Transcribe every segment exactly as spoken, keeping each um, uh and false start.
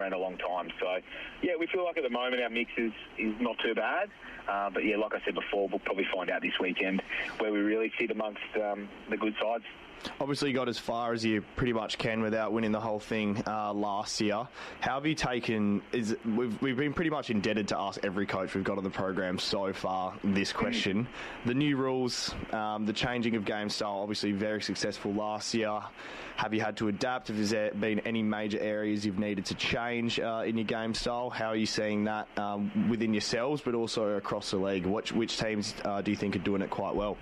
in a long time. So, yeah, we feel like at the moment our mix is, is not too bad. Uh, but, yeah, like I said before, we'll probably find out this weekend where we really sit amongst um, the good sides. Obviously, you got as far as you pretty much can without winning the whole thing uh, last year. How have you taken? Is we've we've been pretty much indebted to ask every coach we've got on the program so far this question. The new rules, um, the changing of game style, obviously very successful last year. Have you had to adapt? Have there been any major areas you've needed to change uh, in your game style? How are you seeing that um, within yourselves, but also across the league? Which which teams uh, do you think are doing it quite well?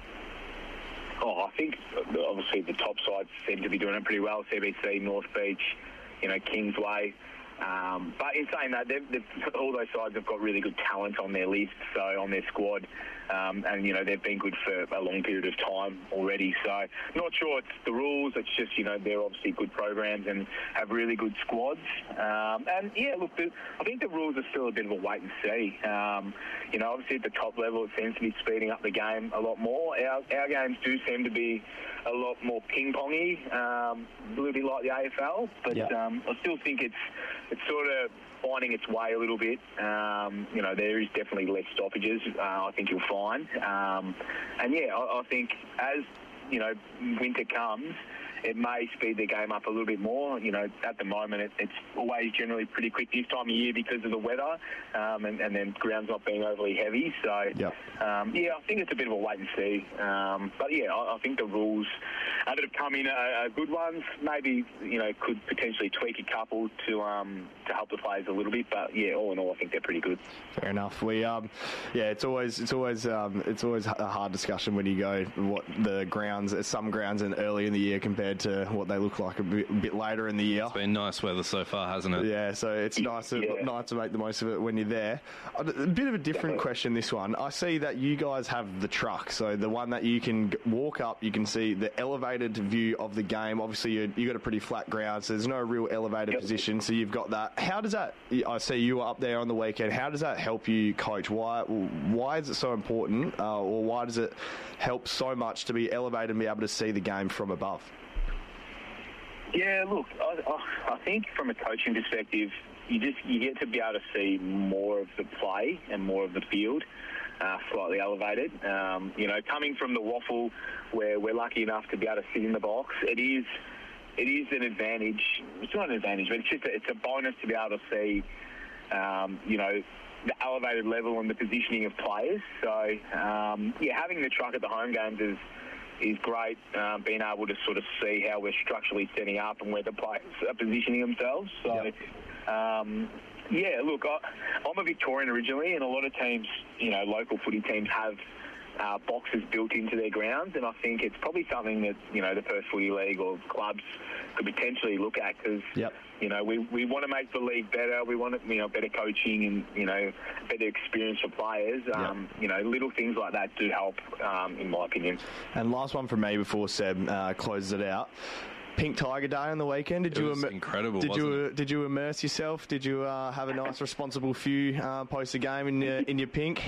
Oh, I think obviously the top sides seem to be doing it pretty well. C B C, North Beach, you know, Kingsway. Um, but in saying that, they've, they've, all those sides have got really good talent on their list, so on their squad, um, and you know they've been good for a long period of time already. So not sure it's the rules. It's just you know they're obviously good programs and have really good squads. Um, and yeah, look, the, I think the rules are still a bit of a wait and see. Um, you know, obviously at the top level, it seems to be speeding up the game a lot more. Our, our games do seem to be a lot more ping-pongy, um, a little bit like the A F L, but yeah. um, I still think it's it's sort of finding its way a little bit. Um, you know, there is definitely less stoppages, uh, I think you'll find. Um, and yeah, I, I think as, you know, winter comes, it may speed the game up a little bit more. You know, at the moment, it, it's always generally pretty quick this time of year because of the weather, um, and, and then ground's not being overly heavy. So, yep. um, yeah, I think it's a bit of a wait and see. Um, but yeah, I, I think the rules uh, that have come in are, are good ones. Maybe, you know, could potentially tweak a couple to um, to help the players a little bit. But yeah, all in all, I think they're pretty good. Fair enough. We, um, yeah, it's always it's always um, it's always a hard discussion when you go what the grounds, some grounds, in early in the year compared to what they look like a bit, a bit later in the year. It's been nice weather so far, hasn't it? Yeah, so it's nice to, yeah. nice to make the most of it when you're there. A bit of a different Definitely. question, this one. I see that you guys have the truck, so the one that you can walk up, you can see the elevated view of the game. Obviously, you you got a pretty flat ground, so there's no real elevated Yep. position, so you've got that. How does that, I see you were up there on the weekend, how does that help you coach? Why, why is it so important, uh, or why does it help so much to be elevated and be able to see the game from above? Yeah, look, I, I, I think from a coaching perspective, you just you get to be able to see more of the play and more of the field, uh, slightly elevated. Um, you know, coming from the waffle, where we're lucky enough to be able to sit in the box, it is it is an advantage. It's not an advantage, but it's just a, it's a bonus to be able to see, um, you know, the elevated level and the positioning of players. So um, yeah, having the truck at the home games is. is great, um, being able to sort of see how we're structurally setting up and where the players are positioning themselves. So, Yep. um, yeah, look, I, I'm a Victorian originally, and a lot of teams, you know, local footy teams have uh, boxes built into their grounds, and I think it's probably something that, you know, the Perth Footy League or clubs could potentially look at because, Yep. you know, we, we want to make the league better. We want, you know, better coaching and, you know, better experience for players. Um, You know, little things like that do help, um, in my opinion. And last one from me before Seb uh, closes it out. Pink Tiger Day on the weekend. Did It you was im- incredible, Did wasn't you it? did you immerse yourself? Did you uh, have a nice, responsible few uh, post the game in your in your pink?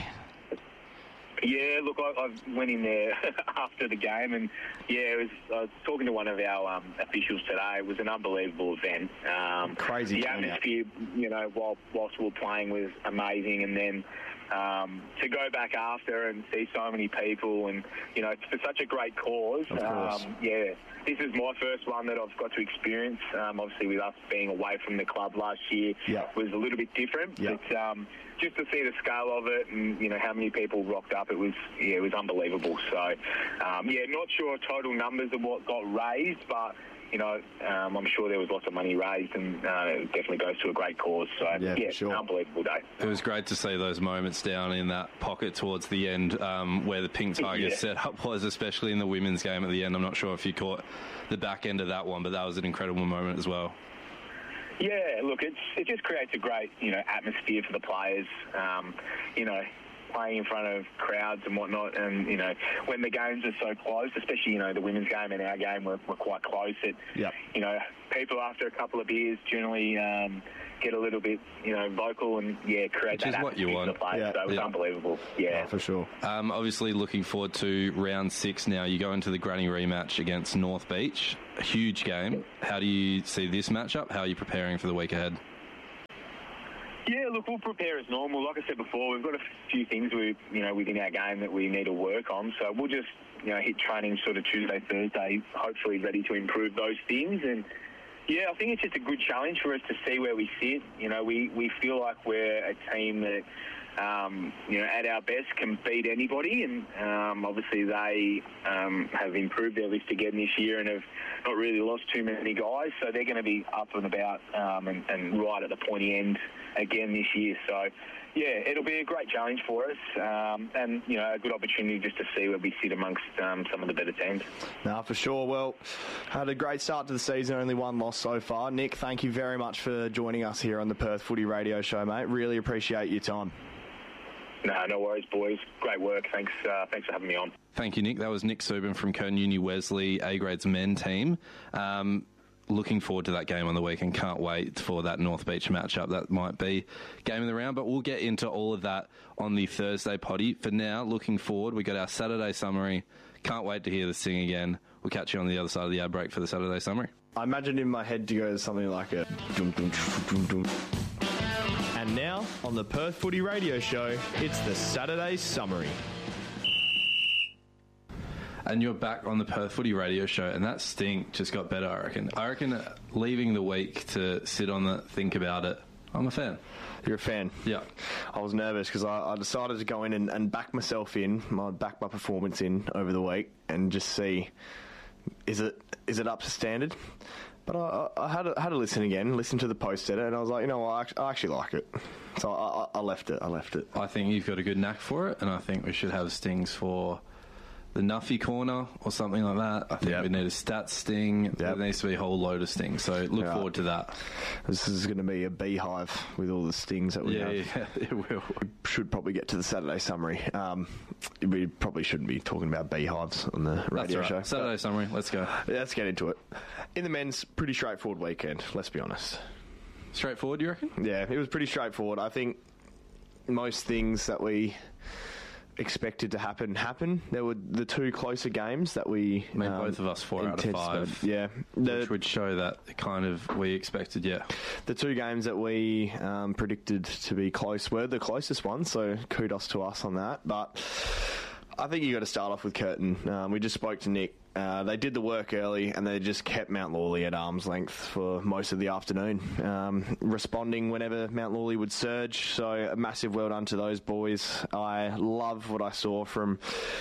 Yeah, look, I, I went in there after the game, and yeah, it was. I was talking to one of our um, officials today. It was an unbelievable event. Um, Crazy The turnout. atmosphere, you know, while whilst we were playing, was amazing, and then um, to go back after and see so many people, and you know, for such a great cause. Of course. Um, yeah, this is my first one that I've got to experience. Um, obviously, with us being away from the club last year, Yeah. was a little bit different. Yeah. But um, just to see the scale of it, and you know how many people rocked up, it was yeah, it was unbelievable. So um, yeah, not sure total numbers of what got raised, but you know, um, I'm sure there was lots of money raised, and uh, it definitely goes to a great cause. So Yeah, yeah, for sure. unbelievable day. It was great to see those moments down in that pocket towards the end um, where the Pink Tigers Yeah. setup was, especially in the women's game at the end. I'm not sure if you caught the back end of that one, but that was an incredible moment as well. Yeah, look, it's it just creates a great, you know, atmosphere for the players. Um, you know, playing in front of crowds and whatnot, and you know, when the games are so close, especially you know the women's game and our game were, were quite close. It, Yep. you know, people after a couple of beers generally um, get a little bit, you know, vocal and yeah, create Which that is what you atmosphere for want. the players. Yeah. So it was Yeah. unbelievable. Yeah. Oh, for sure. Um, obviously, looking forward to round six now. You go into the granny rematch against North Beach. A huge game. How do you see this matchup? How are you preparing for the week ahead? Yeah, look, we'll prepare as normal. Like I said before, we've got a few things we, you know, within our game that we need to work on. So we'll just, you know, hit training sort of Tuesday, Thursday, hopefully ready to improve those things. And yeah, I think it's just a good challenge for us to see where we sit. You know, we, we feel like we're a team that, um, you know, at our best can beat anybody. And um, obviously they um, have improved their list again this year and have not really lost too many guys. So they're going to be up and about um, and, and right at the pointy end again this year. So, yeah, it'll be a great challenge for us um, and, you know, a good opportunity just to see where we sit amongst um, some of the better teams. No, for sure. Well, had a great start to the season, only one loss so far. Nick, thank you very much for joining us here on the Perth Footy Radio Show, mate. Really appreciate your time. No, no worries, boys. Great work. Thanks uh, thanks for having me on. Thank you, Nick. That was Nick Subin from Curtin Uni Wesley A-Grades men team. Um, looking forward to that game on the weekend. Can't wait for that North Beach matchup. That might be game of the round, but we'll get into all of that on the Thursday potty. For now, looking forward, we got our Saturday summary. Can't wait to hear the sing again. We'll catch you on the other side of the ad break for the Saturday summary. I imagined in my head to go something like a dum dum dum dum. And now, on the Perth Footy Radio Show, it's the Saturday Summary. And you're back on the Perth Footy Radio Show, and that sting just got better, I reckon. I reckon uh, leaving the week to sit on the think about it, I'm a fan. You're a fan? Yeah. I was nervous because I, I decided to go in and, and back myself in, my, back my performance in over the week and just see, is it is it up to standard? But I, I had a, had a listen again, listen to the post edit, and I was like, you know what, I actually, I actually like it. So I, I left it. I left it. I think you've got a good knack for it, and I think we should have stings for the Nuffy corner or something like that. I think yep. we need a stat sting. Yep. There needs to be a whole load of stings. So look yeah. forward to that. This is going to be a beehive with all the stings that we yeah, have. Yeah, it will. We should probably get to the Saturday summary. Um, we probably shouldn't be talking about beehives on the radio That's right. show. Saturday but, summary. Let's go. Yeah, let's get into it. In the men's, pretty straightforward weekend, let's be honest. Straightforward, you reckon? Yeah, it was pretty straightforward. I think most things that we expected to happen happen. There were the two closer games that we I mean, um, both of us four out of five. Yeah, the, which would show that kind of we expected. Yeah, the two games that we um, predicted to be close were the closest ones. So kudos to us on that. But I think you got to start off with Curtin. Um, we just spoke to Nick. Uh, they did the work early and they just kept Mount Lawley at arm's length for most of the afternoon, um, responding whenever Mount Lawley would surge. So a massive well done to those boys. I love what I saw from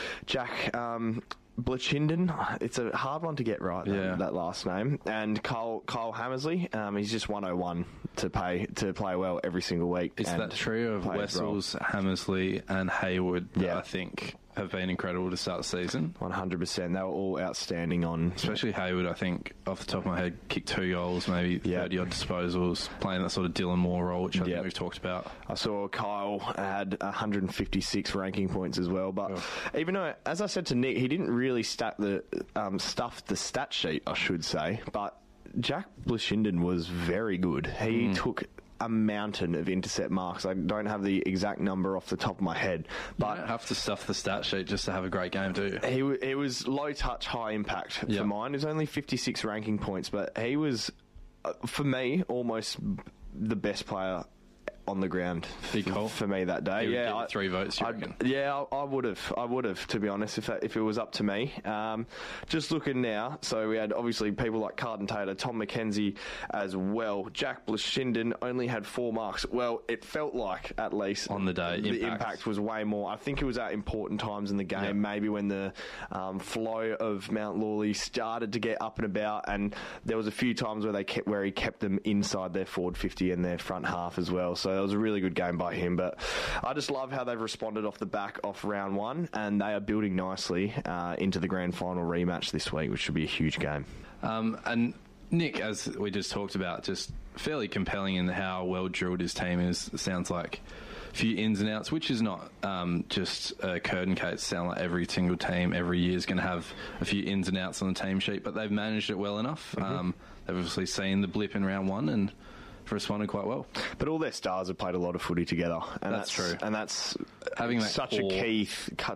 Jack um, Blitchinden. It's a hard one to get right, that, yeah. that last name. And Kyle, Kyle Hammersley. Um, he's just one oh one to pay to play well every single week. It's that trio of Wessels, Hammersley and Hayward that yeah. I think have been incredible to start the season. one hundred percent. They were all outstanding on... Especially Hayward, I think, off the top of my head, kicked two goals, maybe yep. thirty-odd disposals, playing that sort of Dylan Moore role, which I yep. think we've talked about. I saw Kyle had one hundred fifty-six ranking points as well, but oh. even though, as I said to Nick, he didn't really stat the um, stuff the stat sheet, I should say, but Jack Blitchinden was very good. He mm. took a mountain of intercept marks. I don't have the exact number off the top of my head, but you don't have to stuff the stat sheet just to have a great game, do you? He w- it was low touch, high impact yep. for mine. It was only fifty-six ranking points, but he was, uh, for me, almost the best player on the ground Big for, call. for me that day. He yeah, would I, three votes. You reckon? Yeah, I, I would have. I would have, to be honest, if that, if it was up to me. Um, just looking now, so we had obviously people like Carden Taylor, Tom McKenzie as well. Jack Blitchinden only had four marks. Well, it felt like at least on the day the impact, impact was way more. I think it was at important times in the game, yep. maybe when the um, flow of Mount Lawley started to get up and about, and there was a few times where they kept where he kept them inside their forward fifty and their front half as well. So it was a really good game by him, but I just love how they've responded off the back off round one, and they are building nicely uh, into the grand final rematch this week, which should be a huge game. Um, and Nick, as we just talked about, just fairly compelling in how well drilled his team is. It sounds like a few ins and outs, which is not um, just a curtain case. Sound like every single team every year is going to have a few ins and outs on the team sheet, but they've managed it well enough. Mm-hmm. Um, they've obviously seen the blip in round one and responded quite well. But all their stars have played a lot of footy together, and that's, that's true. And that's having that such core. a key, such a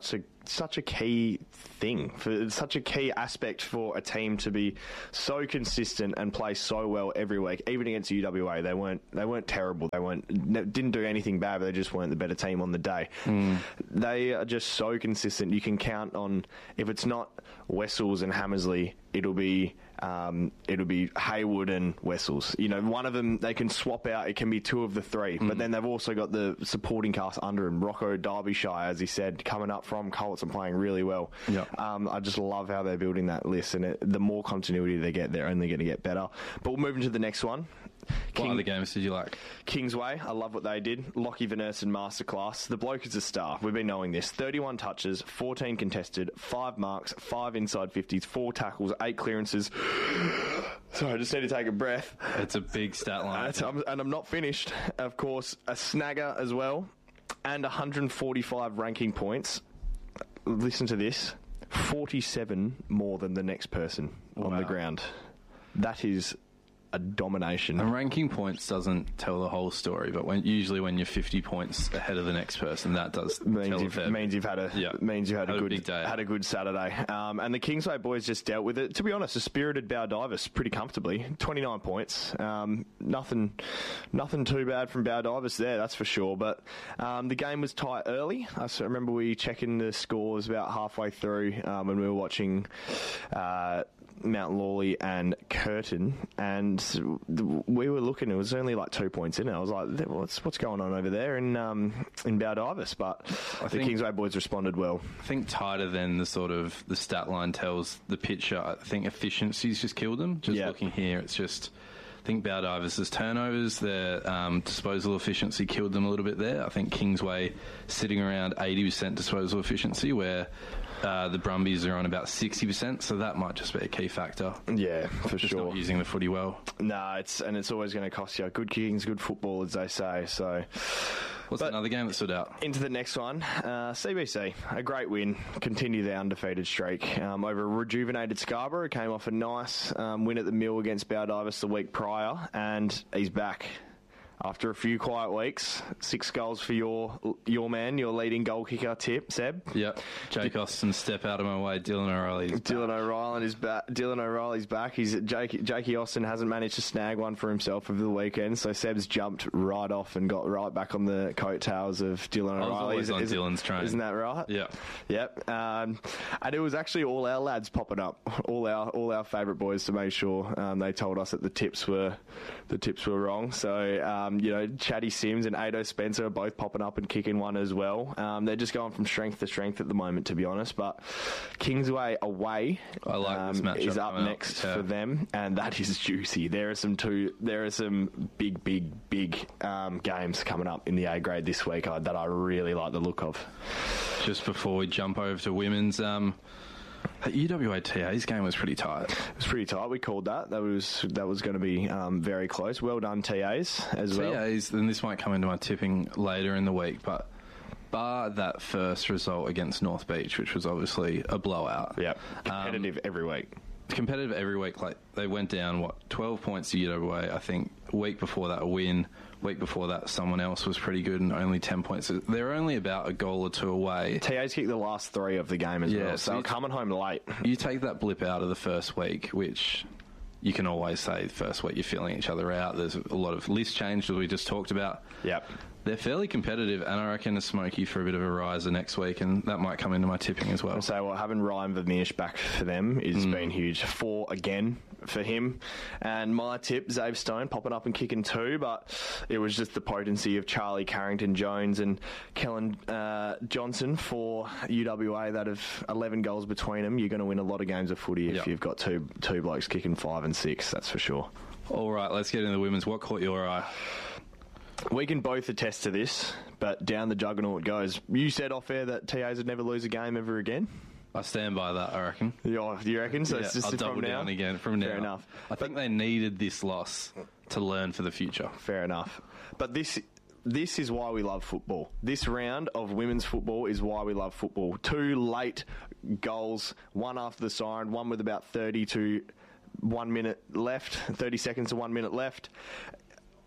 such a key thing, for such a key aspect for a team to be so consistent and play so well every week. Even against U W A, they weren't they weren't terrible. They weren't didn't do anything bad. But they just weren't the better team on the day. Mm. They are just so consistent. You can count on, if it's not Wessels and Hammersley, it'll be um, it'll be Haywood and Wessels. You know, one of them they can swap out. It can be two of the three. Mm. But then they've also got the supporting cast under him. Rocco Derbyshire, as he said, coming up from Colts and playing really well. Yep. Um, I just love how they're building that list, and it, the more continuity they get, they're only going to get better. But we'll move into the next one. King, what other games did you like? Kingsway, I love what they did. Lockie Van Ersen masterclass. The bloke is a star. We've been knowing this. thirty-one touches, fourteen contested, five marks, five inside fifties, four tackles, eight clearances. Sorry, I just need to take a breath. It's a big stat line. And, I'm, and I'm not finished. Of course, a snagger as well, and one hundred forty-five ranking points. Listen to this. forty-seven more than the next person wow. on the ground. That is a domination. And ranking points doesn't tell the whole story, but when usually when you're fifty points ahead of the next person, that does means tell you've, a fair means you've had a yeah. means you had, had a good a big day. had a good Saturday. Um, and the Kingsway boys just dealt with it. To be honest, a spirited Baldivis pretty comfortably. twenty-nine points. Um, nothing nothing too bad from Baldivis there, that's for sure. But um, the game was tight early. I remember we checking the scores about halfway through um, when we were watching. Uh, Mount Lawley and Curtin, and we were looking. It was only like two points in. I was like, "What's what's going on over there in um, in Baldivis?" But I the think, Kingsway boys responded well. I think tighter than the sort of the stat line tells the picture. I think efficiency's just killed them. Just yeah. looking here, it's just. I think Baldivis' turnovers, their um, disposal efficiency killed them a little bit there. I think Kingsway sitting around eighty percent disposal efficiency, where uh, the Brumbies are on about sixty percent, so that might just be a key factor. Yeah, for just sure. Not using the footy well. No, nah, it's and it's always going to cost you. Good kicking's good football, as they say. So. What's but another game that stood out? Into the next one. Uh, C B C, a great win. Continue the undefeated streak um, over a rejuvenated Scarborough. Came off a nice um, win at the Mill against Baldivis the week prior, and he's back. After a few quiet weeks, six goals for your your man, your leading goal kicker, Tip, Seb. Yep. Jake Austin, step out of my way. Dylan O'Reilly is Dylan back. O'Reilly is back. Dylan O'Reilly's back. He's Jake, Jakey Austin hasn't managed to snag one for himself over the weekend, so Seb's jumped right off and got right back on the coattails of Dylan O'Reilly. I was always on is, Dylan's train. Isn't that right? Yeah. Yep. Um, and it was actually all our lads popping up, all our all our favourite boys, to make sure um, they told us that the tips were the tips were wrong. So um, you know, Chatty Sims and Ado Spencer are both popping up and kicking one as well. Um, they're just going from strength to strength at the moment, to be honest. But Kingsway away I like um, this matchup is up next up. Yeah. for them, and that is juicy. There are some two. There are some big, big, big um, games coming up in the A grade this week uh, that I really like the look of. Just before we jump over to women's. Um, That U W A T A's game was pretty tight. It was pretty tight. We called that. That was that was going to be um, very close. Well done, T A's as well. T A's, and this might come into my tipping later in the week, but bar that first result against North Beach, which was obviously a blowout. Yeah, competitive um, every week. Competitive every week. Like they went down what twelve points to U W A. I think week before that a win. Week before that, someone else was pretty good and only ten points. They're only about a goal or two away. T A's kicked the last three of the game as yeah, well, so, so coming home late. You take that blip out of the first week, which you can always say the first week you're feeling each other out. There's a lot of list change that we just talked about. Yep. They're fairly competitive, and I reckon a Smoky for a bit of a riser next week, and that might come into my tipping as well. So, well, having Ryan Vermeersch back for them has mm. been huge. Four again for him. And my tip, Zabe Stone, popping up and kicking two, but it was just the potency of Charlie Carrington-Jones and Kellen uh, Johnson for U W A that have eleven goals between them. You're going to win a lot of games of footy if yep. you've got two two blokes kicking five and six, that's for sure. All right, let's get into the women's. What caught your eye? We can both attest to this, but down the juggernaut goes. You said off air that T A's would never lose a game ever again. I stand by that, I reckon. Yeah, you reckon? So yeah, it's just I'll double from down now? again from now. Fair enough. I but, think they needed this loss to learn for the future. Fair enough. But this this is why we love football. This round of women's football is why we love football. Two late goals, one after the siren, one with about thirty to one minute left, thirty seconds to one minute left.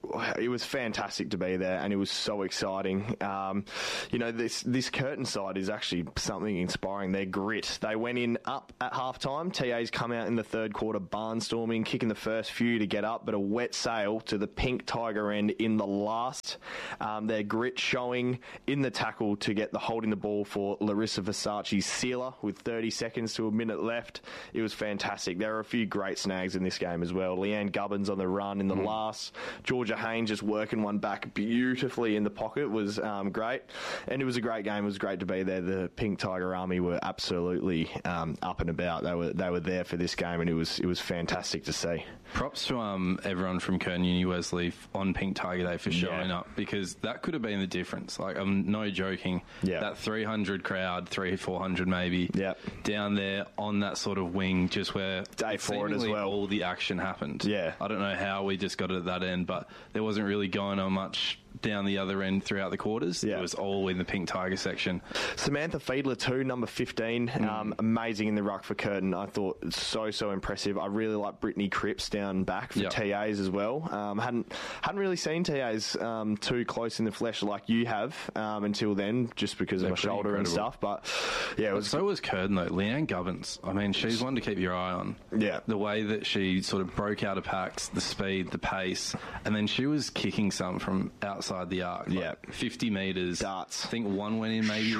it was fantastic to be there, and it was so exciting. Um, you know, this this Curtin side is actually something inspiring. Their grit. They went in up at halftime. T A's come out in the third quarter, barnstorming, kicking the first few to get up, but a wet sail to the Pink Tiger end in the last. Um, their grit showing in the tackle to get the holding the ball for Larissa Versace's sealer with thirty seconds to a minute left. It was fantastic. There were a few great snags in this game as well. Leanne Gubbins on the run in the mm. last. Georgia Haynes just working one back beautifully in the pocket was um, great. And it was a great game. It was great to be there. The Pink Tiger Army were absolutely um, up and about. They were they were there for this game, and it was it was fantastic to see. Props to um, everyone from Curtin Uni Wesley on Pink Tiger Day for showing yeah. up, because that could have been the difference. Like, I'm no joking. Yeah. That three hundred crowd, three, four hundred maybe, yeah. down there on that sort of wing, just where Day for it as well. all the action happened. Yeah. I don't know how we just got it at that end, but there wasn't really going on much down the other end throughout the quarters. Yeah. It was all in the Pink Tiger section. Samantha Fiedler too, number fifteen, mm. um, amazing in the ruck for Curtin. I thought so so impressive. I really like Brittany Cripps down back for yep. T As as well. Um, hadn't hadn't really seen T As um, too close in the flesh like you have um, until then, just because They're of my shoulder incredible. and stuff. But yeah, it was. So was Curtin though. Leanne Gubbins. I mean, she's one to keep your eye on. Yeah, the way that she sort of broke out of packs, the speed, the pace, and then she was kicking some from outside the arc. Like yeah, fifty metres. Darts. I think one went in, maybe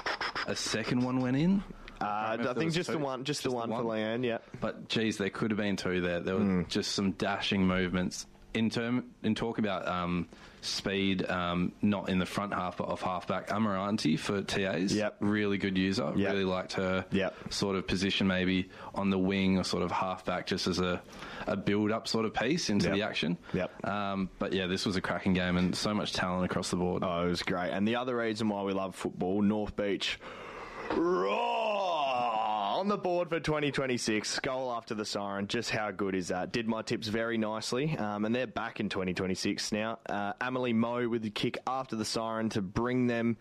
a second one went in. Uh, I, I think just two. the one, just, just the, one the one for Leanne. Yeah, but geez, there could have been two there. There were mm. just some dashing movements. In term, in talk about um, speed, um, not in the front half but off halfback, Amaranti for T As. Yep. Really good user. Yep. Really liked her yep. sort of position, maybe on the wing or sort of halfback, just as a, a build-up sort of piece into yep. the action. Yep. Um, but yeah, this was a cracking game and so much talent across the board. Oh, it was great. And the other reason why we love football, North Beach. Raw on the board for twenty twenty-six. Goal after the siren. Just how good is that? Did my tips very nicely, um, and they're back in twenty twenty-six now. Uh, Amelie Moe with the kick after the siren to bring them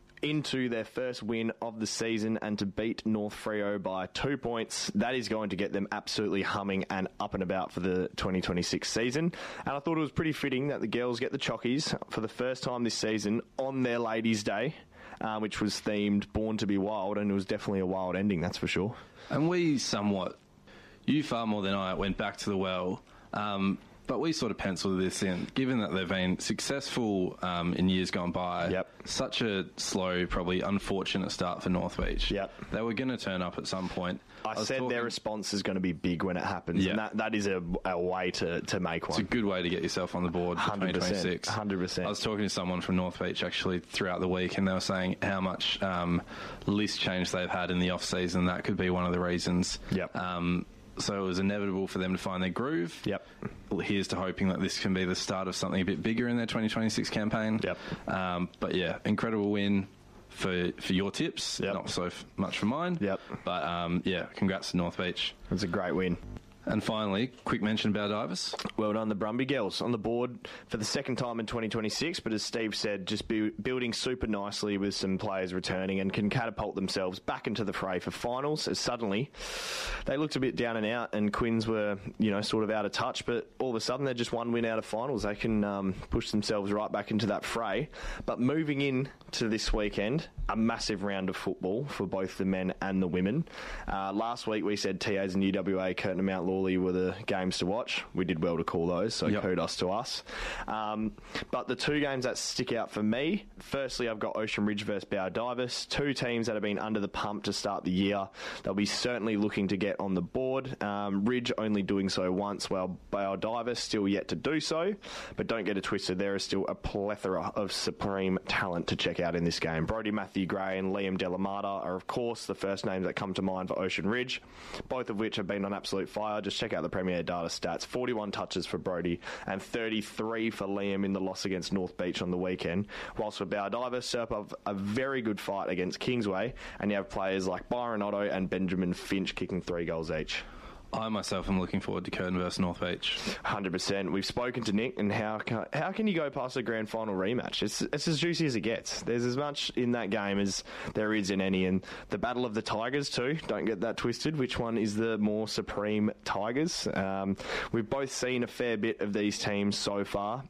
into their first win of the season and to beat North Freo by two points. That is going to get them absolutely humming and up and about for the twenty twenty-six season. And I thought it was pretty fitting that the girls get the chockies for the first time this season on their Ladies' Day. Uh, which was themed Born to be Wild, and it was definitely a wild ending, that's for sure. And we somewhat, you far more than I, went back to the well, um, but we sort of penciled this in, given that they've been successful um, in years gone by. Yep. Such a slow, probably unfortunate start for North Beach. Yep. They were going to turn up at some point. I, I said talking, their response is going to be big when it happens, yeah. and that, that is a, a way to, to make one. It's a good way to get yourself on the board for twenty twenty-six. one hundred percent. I was talking to someone from North Beach actually throughout the week, and they were saying how much um, list change they've had in the off-season. That could be one of the reasons. Yep. Um, so it was inevitable for them to find their groove. Yep. Well, here's to hoping that this can be the start of something a bit bigger in their twenty twenty-six campaign. Yep. Um, but yeah, incredible win for for your tips. Yep. Not so f- much for mine. Yep. But um, yeah, congrats to North Beach. It was a great win. And finally, quick mention about Divers. Well done, the Brumby Girls on the board for the second time in twenty twenty-six, but as Steve said, just be building super nicely with some players returning and can catapult themselves back into the fray for finals, as suddenly they looked a bit down and out and Quins were, you know, sort of out of touch, but all of a sudden they're just one win out of finals. They can um, push themselves right back into that fray. But moving in to this weekend, a massive round of football for both the men and the women. Uh, last week we said T As and U W A, Curtin and Mount Lawley were the games to watch. We did well to call those, so yep. kudos to us. Um, but the two games that stick out for me, firstly, I've got Ocean Ridge versus Bowdivus, two teams that have been under the pump to start the year. They'll be certainly looking to get on the board. Um, Ridge only doing so once, while Bowdivus still yet to do so. But don't get it twisted, there is still a plethora of supreme talent to check out in this game. Brody Matthew Gray and Liam Delamata are, of course, the first names that come to mind for Ocean Ridge, both of which have been on absolute fire. Just check out the Premier Data stats. forty-one touches for Brody and thirty-three for Liam in the loss against North Beach on the weekend. Whilst for Bowdivus, Serpov, a very good fight against Kingsway, and you have players like Byron Otto and Benjamin Finch kicking three goals each. I myself am looking forward to Curtin versus North Beach. one hundred percent. We've spoken to Nick, and how can, how can you go past a grand final rematch? It's, it's as juicy as it gets. There's as much in that game as there is in any. And the Battle of the Tigers too, don't get that twisted. Which one is the more supreme Tigers? Um, we've both seen a fair bit of these teams so far.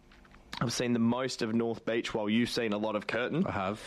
I've seen the most of North Beach while you've seen a lot of Curtin. I have.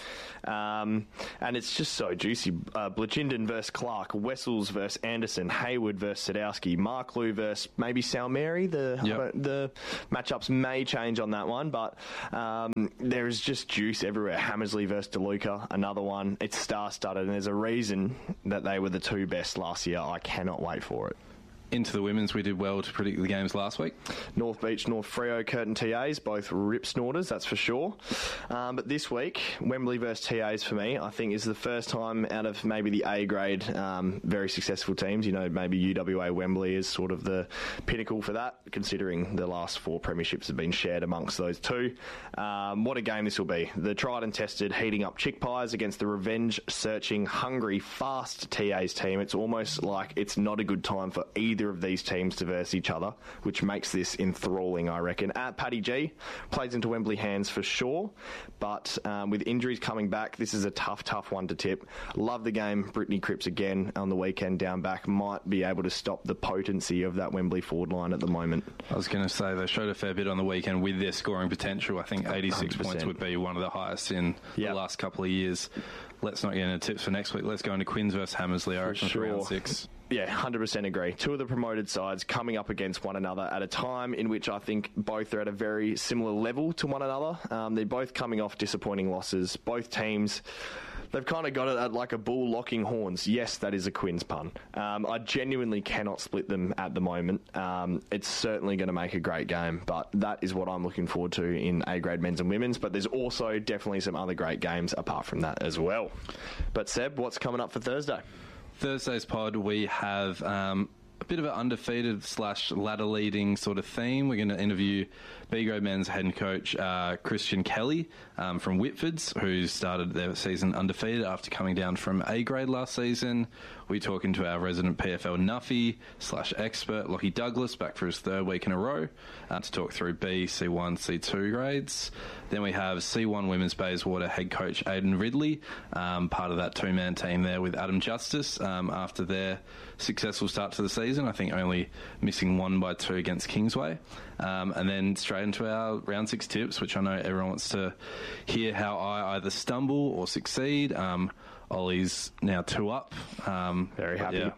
Um, and it's just so juicy. Uh, Bletchinden versus Clark, Wessels versus Anderson, Hayward versus Sadowski, Marklew versus maybe Sal Mary. The, yep. the matchups may change on that one, but um, there is just juice everywhere. Hammersley versus DeLuca, another one. It's star-studded, and there's a reason that they were the two best last year. I cannot wait for it. Into the women's, we did well to predict the games last week. North Beach, North Freo, Curtin T As, both rip snorters, that's for sure. Um, but this week, Wembley versus T As for me, I think is the first time out of maybe the A grade, um, very successful teams. You know, maybe U W A Wembley is sort of the pinnacle for that, considering the last four premierships have been shared amongst those two. Um, what a game this will be. The tried and tested, heating up chick pies against the revenge-searching, hungry, fast T As team. It's almost like it's not a good time for either of these teams to verse each other, which makes this enthralling, I reckon. At Paddy G, plays into Wembley hands for sure, but um, with injuries coming back, this is a tough, tough one to tip. Love the game. Brittany Cripps again on the weekend down back might be able to stop the potency of that Wembley forward line at the moment. I was going to say they showed a fair bit on the weekend with their scoring potential. I think eighty-six one hundred percent points would be one of the highest in yep. the last couple of years. Let's not get into tips for next week. Let's go into Quins versus Hammersley, I reckon, for round six. Yeah, one hundred percent agree. Two of the promoted sides coming up against one another at a time in which I think both are at a very similar level to one another. Um, they're both coming off disappointing losses. Both teams, they've kind of got it at like a bull locking horns. Yes, that is a Quins pun. Um, I genuinely cannot split them at the moment. Um, it's certainly going to make a great game, but that is what I'm looking forward to in A-grade men's and women's. But there's also definitely some other great games apart from that as well. But Seb, what's coming up for Thursday? Thursday's pod, we have um, a bit of an undefeated slash ladder leading sort of theme. We're going to interview B-grade men's head coach uh, Christian Kelly um, from Whitfords, who started their season undefeated after coming down from A-grade last season. We're talking to our resident P F L Nuffy slash expert Lockie Douglas, back for his third week in a row, uh, to talk through B, C one, C two grades. Then we have C one Women's Bayswater head coach Aidan Ridley, um, part of that two-man team there with Adam Justice um, after their successful start to the season. I think only missing one by two against Kingsway. Um, and then straight into our round six tips, which I know everyone wants to hear how I either stumble or succeed. Um, Ollie's now two up. Um, Very happy. Yeah.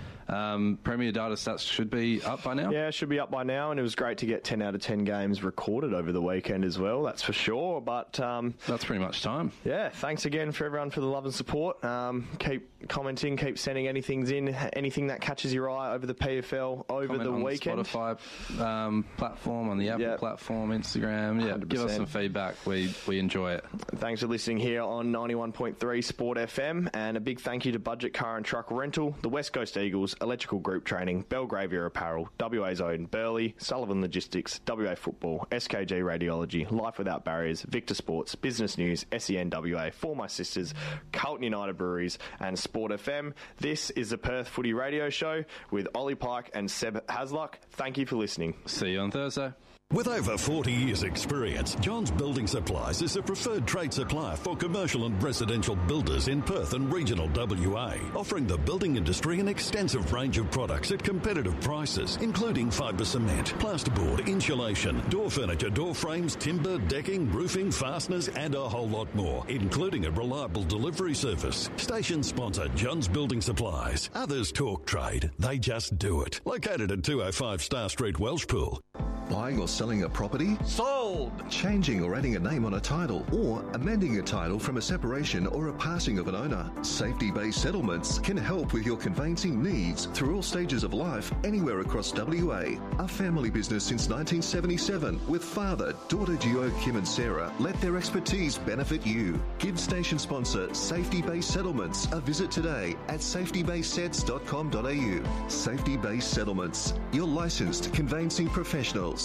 Um, Premier Data Stats should be up by now? Yeah, it should be up by now, and it was great to get ten out of ten games recorded over the weekend as well, that's for sure. But um, that's pretty much time. Yeah, thanks again for everyone for the love and support. Um, keep commenting, keep sending anything in, anything that catches your eye over the P F L over Comment the on weekend. The Spotify um, platform, on the Apple yep. platform, Instagram. Yeah, give us some feedback. We we enjoy it. Thanks for listening here on ninety-one point three Sport F M, and a big thank you to Budget Car and Truck Rental, the West Coast Eagles, Electrical Group Training, Belgravia Apparel, W A's Own, Burley, Sullivan Logistics, W A Football, S K G Radiology, Life Without Barriers, Victor Sports, Business News, S E N W A, For My Sisters, Carlton United Breweries, and Sport F M. This is the Perth Footy Radio Show with Ollie Pike and Seb Hasluck. Thank you for listening. See you on Thursday. With over forty years' experience, John's Building Supplies is a preferred trade supplier for commercial and residential builders in Perth and regional W A, offering the building industry an extensive range of products at competitive prices, including fibre cement, plasterboard, insulation, door furniture, door frames, timber, decking, roofing, fasteners, and a whole lot more, including a reliable delivery service. Station sponsor John's Building Supplies. Others talk trade, they just do it. Located at two oh five Star Street, Welshpool. Buying or selling a property? Sold! Changing or adding a name on a title, or amending a title from a separation or a passing of an owner. Safety-based settlements can help with your conveyancing needs through all stages of life, anywhere across W A. A family business since nineteen seventy-seven, with father, daughter duo Kim and Sarah, let their expertise benefit you. Give station sponsor Safety-based Settlements a visit today at safety based sets dot com dot a u. Safety-based Settlements, your licensed conveyancing professionals.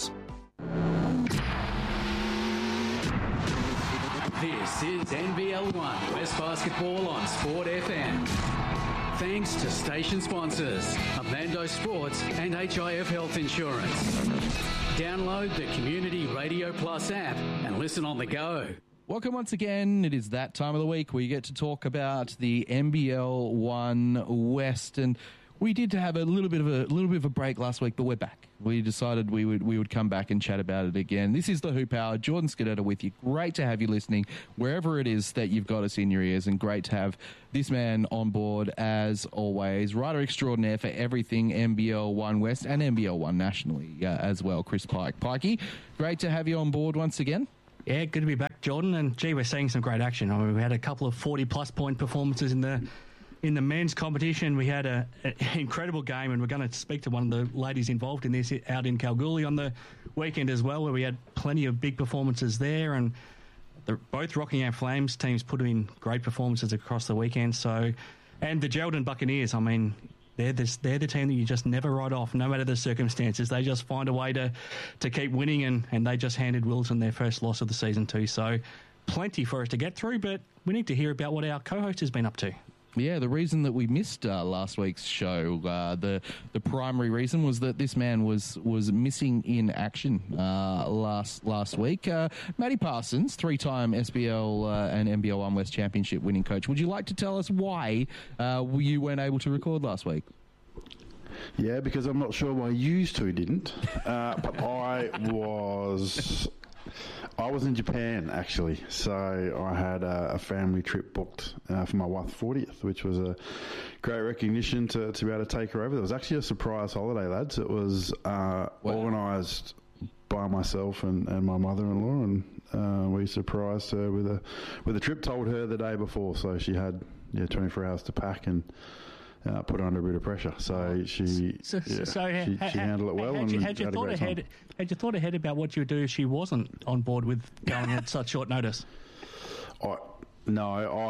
This is N B L one West Basketball on Sport F M. Thanks to station sponsors, Orlando Sports and H I F Health Insurance. Download the Community Radio Plus app and listen on the go. Welcome once again. It is that time of the week where you get to talk about the N B L one West, and We did have a little bit of a little bit of a break last week, but we're back. We decided we would we would come back and chat about it again. This is the Hoop Hour. Jordan Scudetto with you. Great to have you listening wherever it is that you've got us in your ears, and great to have this man on board as always. Writer extraordinaire for everything N B L One West and N B L One nationally uh, as well, Chris Pike. Pikey, great to have you on board once again. Yeah, good to be back, Jordan. And gee, we're seeing some great action. I mean, we had a couple of forty-plus point performances in the in the men's competition. We had an incredible game, and we're going to speak to one of the ladies involved in this out in Kalgoorlie on the weekend as well, where we had plenty of big performances there. And the, both Rockingham Flames teams put in great performances across the weekend. So, and the Geraldton Buccaneers, I mean, they're the, they're the team that you just never write off, no matter the circumstances. They just find a way to, to keep winning, and, and they just handed Wilson their first loss of the season too. So plenty for us to get through, but we need to hear about what our co-host has been up to. Yeah, the reason that we missed uh, last week's show, uh, the the primary reason was that this man was was missing in action uh, last last week. Uh, Matty Parsons, three-time S B L uh, and N B L One West Championship winning coach. Would you like to tell us why uh, you weren't able to record last week? Yeah, because I'm not sure why you two didn't, uh, but I was... I was in Japan, actually, so I had a, a family trip booked uh, for my wife's fortieth, which was a great recognition to, to be able to take her over. It was actually a surprise holiday, lads. It was uh, wow. organised by myself and, and my mother-in-law, and uh, we surprised her with a with a trip. Told her the day before, so she had yeah twenty-four hours to pack and Uh, put her under a bit of pressure, so she so, yeah, so ha, she, ha, she handled it well. Had and you, had you had thought a ahead? time. Had you thought ahead about what you would do if she wasn't on board with going at such short notice? I, no,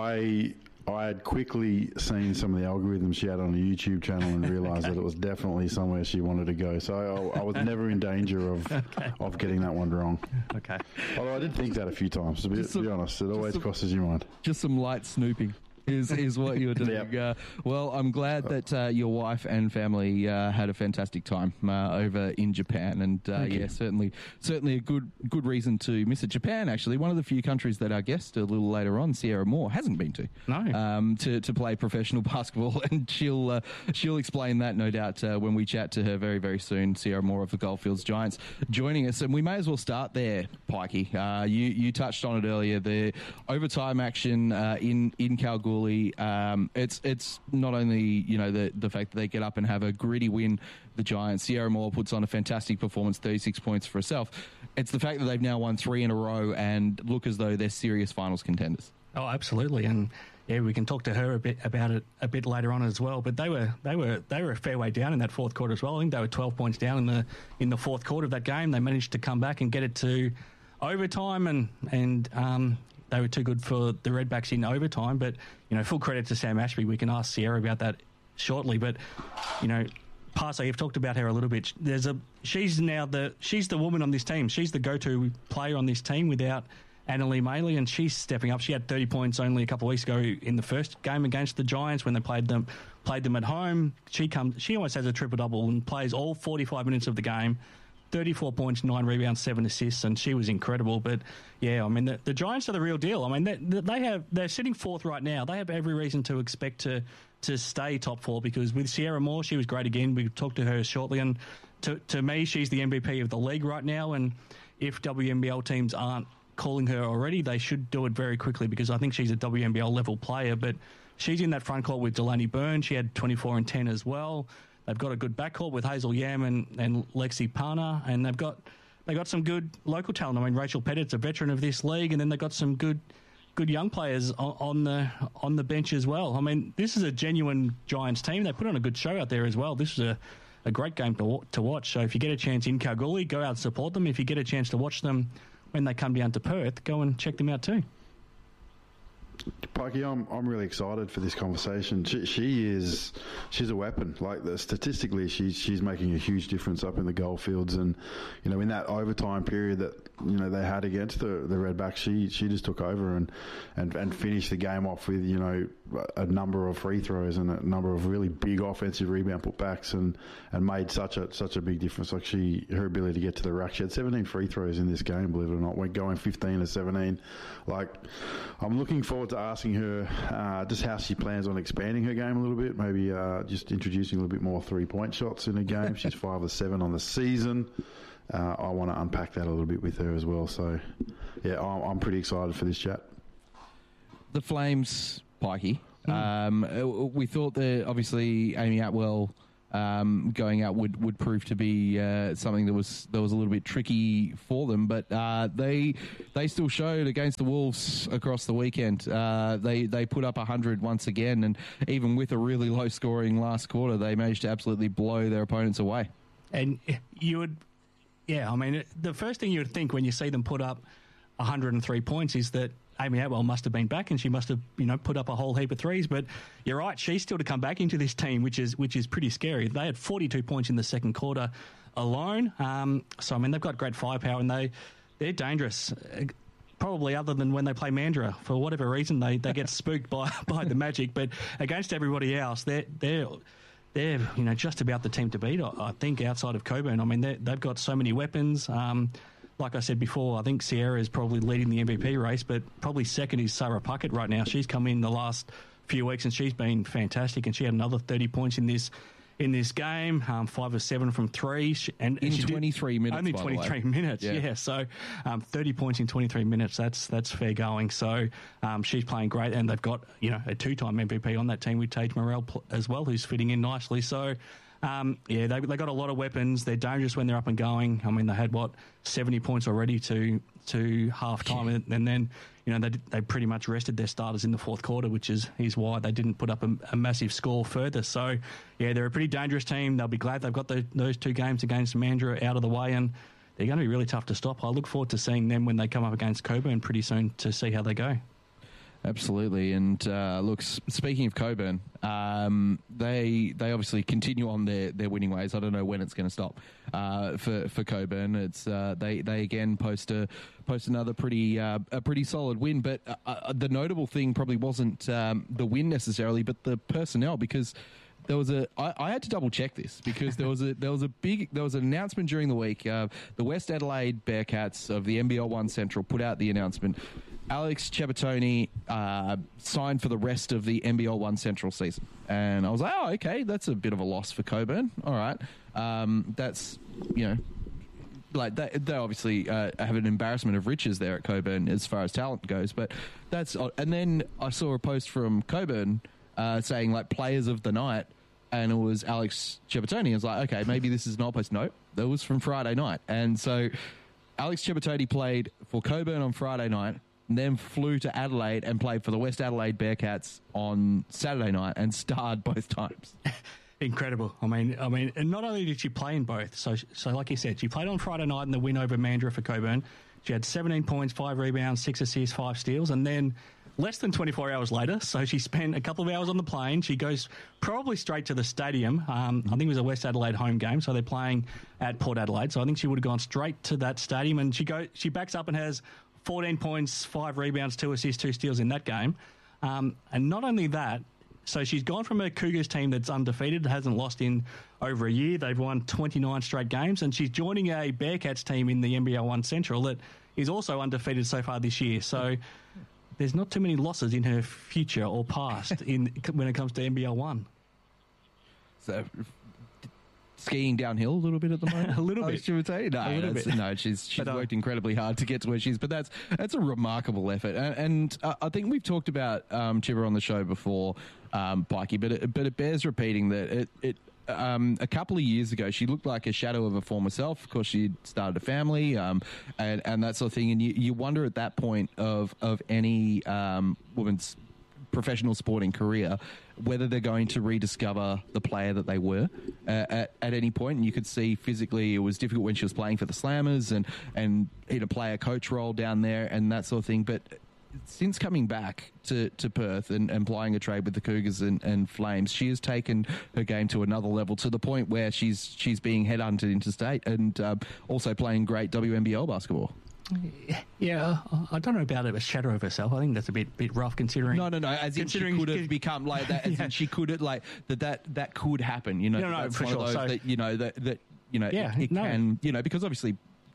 I I had quickly seen some of the algorithms she had on a YouTube channel and realised okay. that it was definitely somewhere she wanted to go. So I, I was never in danger of okay. of getting that one wrong. Okay. Although I did think that a few times. To be, some, to be honest, it always some, crosses your mind. Just some light snooping. is is what you were doing. Yep. Uh, well, I'm glad that uh, your wife and family uh, had a fantastic time uh, over in Japan, and uh, yeah, you. certainly certainly a good good reason to miss it. Japan, actually, one of the few countries that our guest a little later on, Sierra Moore, hasn't been to. No. Um, to to play professional basketball, and she'll uh, she'll explain that, no doubt, uh, when we chat to her very very soon. Sierra Moore of the Goldfields Giants joining us, and we may as well start there, Pikey. Uh, you you touched on it earlier, the overtime action uh, in in Kalgoorlie. Um, it's it's not only you know the the fact that they get up and have a gritty win, the Giants. Sierra Moore puts on a fantastic performance, thirty-six points for herself. It's the fact that they've now won three in a row and look as though they're serious finals contenders. Oh, absolutely, and yeah, we can talk to her a bit about it a bit later on as well. But they were they were they were a fair way down in that fourth quarter as well. I think they were twelve points down in the in the fourth quarter of that game. They managed to come back and get it to overtime, and and um, they were too good for the Redbacks in overtime. But you know, full credit to Sam Ashby. We can ask Sierra about that shortly. But you know, Parso, you've talked about her a little bit. There's a she's now the she's the woman on this team. She's the go-to player on this team without Annalee Maley, and she's stepping up. She had thirty points only a couple of weeks ago in the first game against the Giants when they played them played them at home. She comes. She almost has a triple double and plays all forty-five minutes of the game. thirty-four points, nine rebounds, seven assists, and she was incredible. But yeah, I mean the, the Giants are the real deal. I mean they, they have they're sitting fourth right now. They have every reason to expect to to stay top four, because with Sierra Moore, she was great again. We talked to her shortly, and to to me, she's the M V P of the league right now. And if W N B L teams aren't calling her already, they should do it very quickly, because I think she's a W N B L level player. But she's in that front court with Delaney Byrne. She had twenty-four and ten as well. They've got a good backcourt with Hazel Yam and, and Lexi Parner, and they've got they got some good local talent. I mean, Rachel Pettit's a veteran of this league, and then they've got some good good young players on, on the on the bench as well. I mean, this is a genuine Giants team. They put on a good show out there as well. This is a, a great game to to watch. So if you get a chance in Kalgoorlie, go out and support them. If you get a chance to watch them when they come down to Perth, go and check them out too. Pikey, I'm I'm really excited for this conversation. She, she is she's a weapon. Like the, statistically, she's she's making a huge difference up in the Goldfields, and you know in that overtime period that you know they had against the the Redbacks, she she just took over and, and and finished the game off with you know a number of free throws and a number of really big offensive rebound putbacks, and, and made such a such a big difference. Like she her ability to get to the rack, she had seventeen free throws in this game. Believe it or not, went going fifteen to seventeen. Like I'm looking forward to asking asking her uh, just how she plans on expanding her game a little bit, maybe uh, just introducing a little bit more three-point shots in her game. She's five of seven on the season. Uh, I want to unpack that a little bit with her as well. So, yeah, I'm, I'm pretty excited for this chat. The Flames, Pikey. Mm. Um, we thought that obviously Amy Atwell um, going out would, would prove to be uh, something that was that was a little bit tricky for them, but uh, they they still showed against the Wolves across the weekend. Uh, they they put up one hundred once again, and even with a really low scoring last quarter, they managed to absolutely blow their opponents away. And you would, yeah, I mean, the first thing you would think when you see them put up one hundred three points is that Amy Atwell must have been back and she must have, you know, put up a whole heap of threes. But you're right, she's still to come back into this team, which is which is pretty scary. They had forty-two points in the second quarter alone. Um, so, I mean, they've got great firepower and they, they're dangerous. Probably other than when they play Mandurah. For whatever reason, they, they get spooked by, by the Magic. But against everybody else, they're... they're They're, you know, just about the team to beat, I think, outside of Coburn. I mean, they've got so many weapons. Um, like I said before, I think Sierra is probably leading the M V P race, but probably second is Sarah Puckett right now. She's come in the last few weeks and she's been fantastic, and she had another thirty points in this in this game, um, five or seven from three. She, and, in and she twenty-three did, minutes, only by twenty-three the way. minutes, yeah. yeah. So um, thirty points in twenty-three minutes, that's that's fair going. So um, she's playing great, and they've got, you know, a two-time M V P on that team with Tage Morrell pl- as well, who's fitting in nicely. So Um, yeah, they they got a lot of weapons. They're dangerous when they're up and going. I mean, they had what seventy points already to to half time, and, and then you know they they pretty much rested their starters in the fourth quarter, which is is why they didn't put up a, a massive score further. So yeah, they're a pretty dangerous team. They'll be glad they've got the, those two games against Mandurah out of the way, and they're going to be really tough to stop. I look forward to seeing them when they come up against Coburn pretty soon to see how they go. Absolutely, and uh, look, speaking of Coburn, um, they they obviously continue on their, their winning ways. I don't know when it's going to stop uh, for for Coburn. It's uh, they they again post a post another pretty uh, a pretty solid win. But uh, uh, the notable thing probably wasn't um, the win necessarily, but the personnel, because there was a I, I had to double check this because there was a there was a big there was an announcement during the week. Uh, the West Adelaide Bearcats of the N B L one Central put out the announcement. Alex Cebertoni uh, signed for the rest of the N B L one Central season. And I was like, oh, okay, that's a bit of a loss for Coburn. All right. Um, that's, you know, like they, they obviously uh, have an embarrassment of riches there at Coburn as far as talent goes. But that's, and then I saw a post from Coburn uh, saying like players of the night, and it was Alex Cebertoni. I was like, okay, maybe this is an old post. No, that was from Friday night. And so Alex Cebertoni played for Coburn on Friday night, and then flew to Adelaide and played for the West Adelaide Bearcats on Saturday night and starred both times. Incredible. I mean, I mean, and not only did she play in both, so so like you said, she played on Friday night in the win over Mandurah for Coburn. She had seventeen points, five rebounds, six assists, five steals, and then less than twenty-four hours later, so she spent a couple of hours on the plane. She goes probably straight to the stadium. Um, I think it was a West Adelaide home game, so they're playing at Port Adelaide. So I think she would have gone straight to that stadium, and she go she backs up and has fourteen points, five rebounds, two assists, two steals in that game. Um, and not only that, so she's gone from a Cougars team that's undefeated, hasn't lost in over a year. They've won twenty-nine straight games, and she's joining a Bearcats team in the N B L one Central that is also undefeated so far this year. So there's not too many losses in her future or past in when it comes to N B L one. So skiing downhill a little bit at the moment. a little Alex bit. Cebertoni? No, a little that's, bit. no, she's she's But, uh, worked incredibly hard to get to where she is. But that's that's a remarkable effort, and, and uh, I think we've talked about um, Chibber on the show before, um, Pikey. But it, but it bears repeating that it. it Um, a couple of years ago, she looked like a shadow of her former self. Of course, she'd started a family um, and, and that sort of thing. And you, you wonder at that point of, of any um, woman's professional sporting career whether they're going to rediscover the player that they were uh, at, at any point. And you could see physically it was difficult when she was playing for the Slammers and, and in a player-coach role down there and that sort of thing. But since coming back to, to Perth and, and plying a trade with the Cougars and, and Flames, she has taken her game to another level, to the point where she's she's being headhunted into state and uh, also playing great W N B L basketball. Yeah, I don't know about it, a shadow of herself. I think that's a bit bit rough considering. No, no, no. As in she could have become like that. As yeah. in she could have like that. That that could happen. You know, no, no, that's for one sure. of those So, that you know that that you know yeah, it, it no. can you know because obviously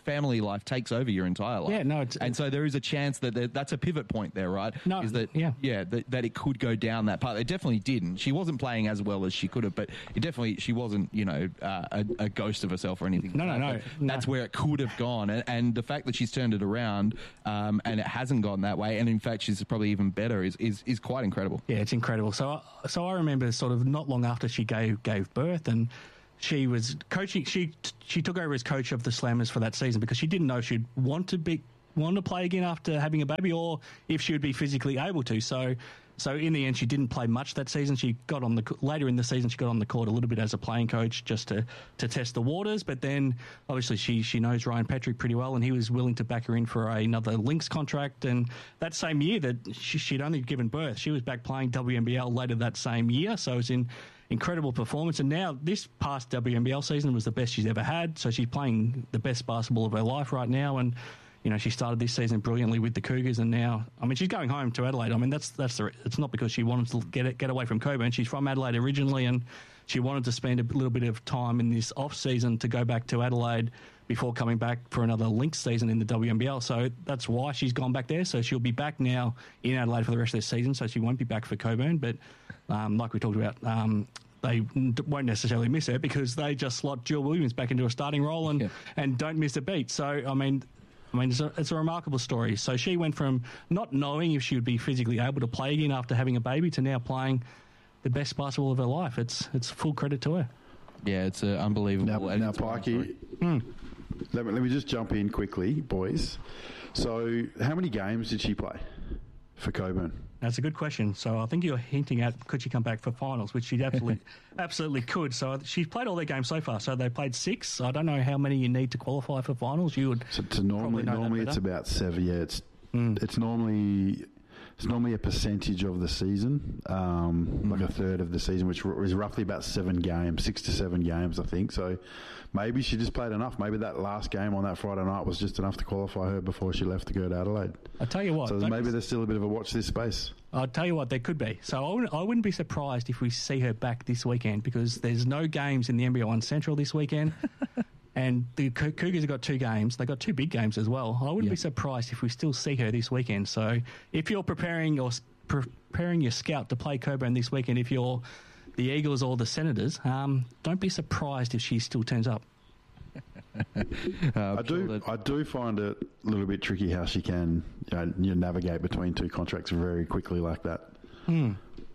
family life takes over your entire life. Yeah, no, it's, and so there is a chance that there, that's a pivot point there, right? No, is that yeah, yeah, that, that it could go down that path. It definitely didn't. She wasn't playing as well as she could have, but it definitely she wasn't, you know, uh, a, a ghost of herself or anything. No, like no, that. no, That's no. where it could have gone, and, and the fact that she's turned it around um, and it hasn't gone that way, and in fact she's probably even better, is is, is quite incredible. Yeah, it's incredible. So, so I remember sort of not long after she gave gave birth, and she was coaching. She she took over as coach of the Slammers for that season because she didn't know she'd want to be want to play again after having a baby, or if she would be physically able to. So, so in the end, she didn't play much that season. She got on the later in the season. She got on the court a little bit as a playing coach just to, to test the waters. But then, obviously, she she knows Ryan Patrick pretty well, and he was willing to back her in for another Lynx contract. And that same year that she, she'd only given birth, she was back playing W N B L later that same year. So it was in incredible performance. And now this past W N B L season was the best she's ever had. So she's playing the best basketball of her life right now. And you know, she started this season brilliantly with the Cougars, and now, I mean, she's going home to Adelaide. I mean, that's that's the, it's not because she wanted to get it, get away from Coburn. She's from Adelaide originally, and she wanted to spend a little bit of time in this off season to go back to Adelaide before coming back for another Lynx season in the W N B L. So that's why she's gone back there. So she'll be back now in Adelaide for the rest of the season. So she won't be back for Coburn, but um, like we talked about. Um, They won't necessarily miss her because they just slot Jill Williams back into a starting role and, yeah. and don't miss a beat. So, I mean, I mean, it's a, it's a remarkable story. So she went from not knowing if she would be physically able to play again after having a baby to now playing the best basketball of her life. It's it's full credit to her. Yeah, it's uh, unbelievable. Now, now Pikey, mm. let, me, let me just jump in quickly, boys. So how many games did she play for Coburn? That's a good question. So I think you're hinting at could she come back for finals, which she absolutely absolutely could. So she's played all their games so far. So they played six. I don't know how many you need to qualify for finals. You would so to normally normally it's about seven. Yeah, it's mm. it's normally it's normally a percentage of the season, um, mm. like a third of the season, which is roughly about seven games, six to seven games, I think. So maybe she just played enough. Maybe that last game on that Friday night was just enough to qualify her before she left to go to Adelaide. I tell you what. So maybe there's still a bit of a watch this space. I'll tell you what, there could be. So I wouldn't, I wouldn't be surprised if we see her back this weekend because there's no games in the N B L one Central this weekend. And the Cougars have got two games. They've got two big games as well. I wouldn't yeah. be surprised if we still see her this weekend. So if you're preparing your, preparing your scout to play Coburn this weekend, if you're the Eagles or the Senators, um, don't be surprised if she still turns up. uh, I do. That... I do find it a little bit tricky how she can you know, you navigate between two contracts very quickly like that. Hmm.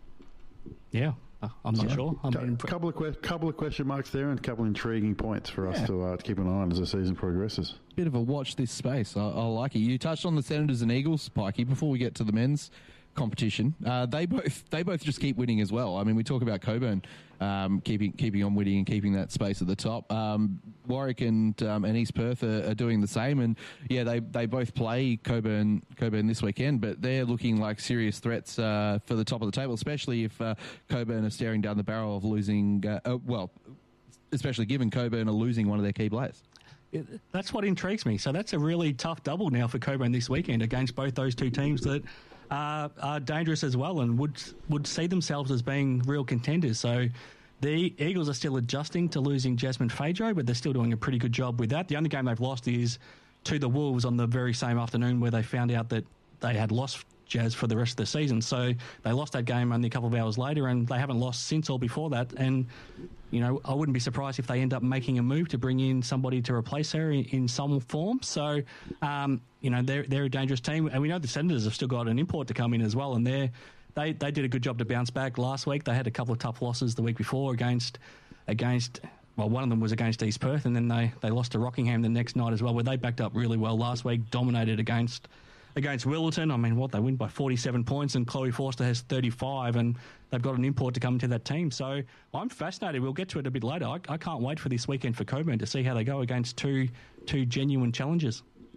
Yeah. I'm not yeah. sure. A mean, couple of que- couple of question marks there, and a couple of intriguing points for us yeah. to, uh, to keep an eye on as the season progresses. Bit of a watch this space. I, I like it. You touched on the Senators and Eagles, Pikey. Before we get to the men's competition, uh, they both they both just keep winning as well. I mean, we talk about Coburn um, keeping keeping on winning and keeping that space at the top. Um, Warwick and um, and East Perth are, are doing the same, and yeah, they, they both play Coburn Coburn this weekend, but they're looking like serious threats uh, for the top of the table, especially if uh, Coburn are staring down the barrel of losing. Uh, uh, well, especially given Coburn are losing one of their key players. That's what intrigues me. So that's a really tough double now for Coburn this weekend against both those two teams that are, are dangerous as well and would would see themselves as being real contenders. So the Eagles are still adjusting to losing Jasmine Fadro, but they're still doing a pretty good job with that. The only game they've lost is to the Wolves on the very same afternoon where they found out that they had lost Jazz for the rest of the season. So they lost that game only a couple of hours later, and they haven't lost since or before that. And, you know, I wouldn't be surprised if they end up making a move to bring in somebody to replace her in, in some form. So, um, you know, they're, they're a dangerous team. And we know the Senators have still got an import to come in as well, and they're They they did a good job to bounce back last week. They had a couple of tough losses the week before against against well, one of them was against East Perth, and then they, they lost to Rockingham the next night as well, where they backed up really well last week, dominated against against Willerton. I mean, what, they win by forty-seven points, and Chloe Forster has thirty-five, and they've got an import to come into that team. So I'm fascinated. We'll get to it a bit later. I, I can't wait for this weekend for Coburn to see how they go against two two genuine challengers.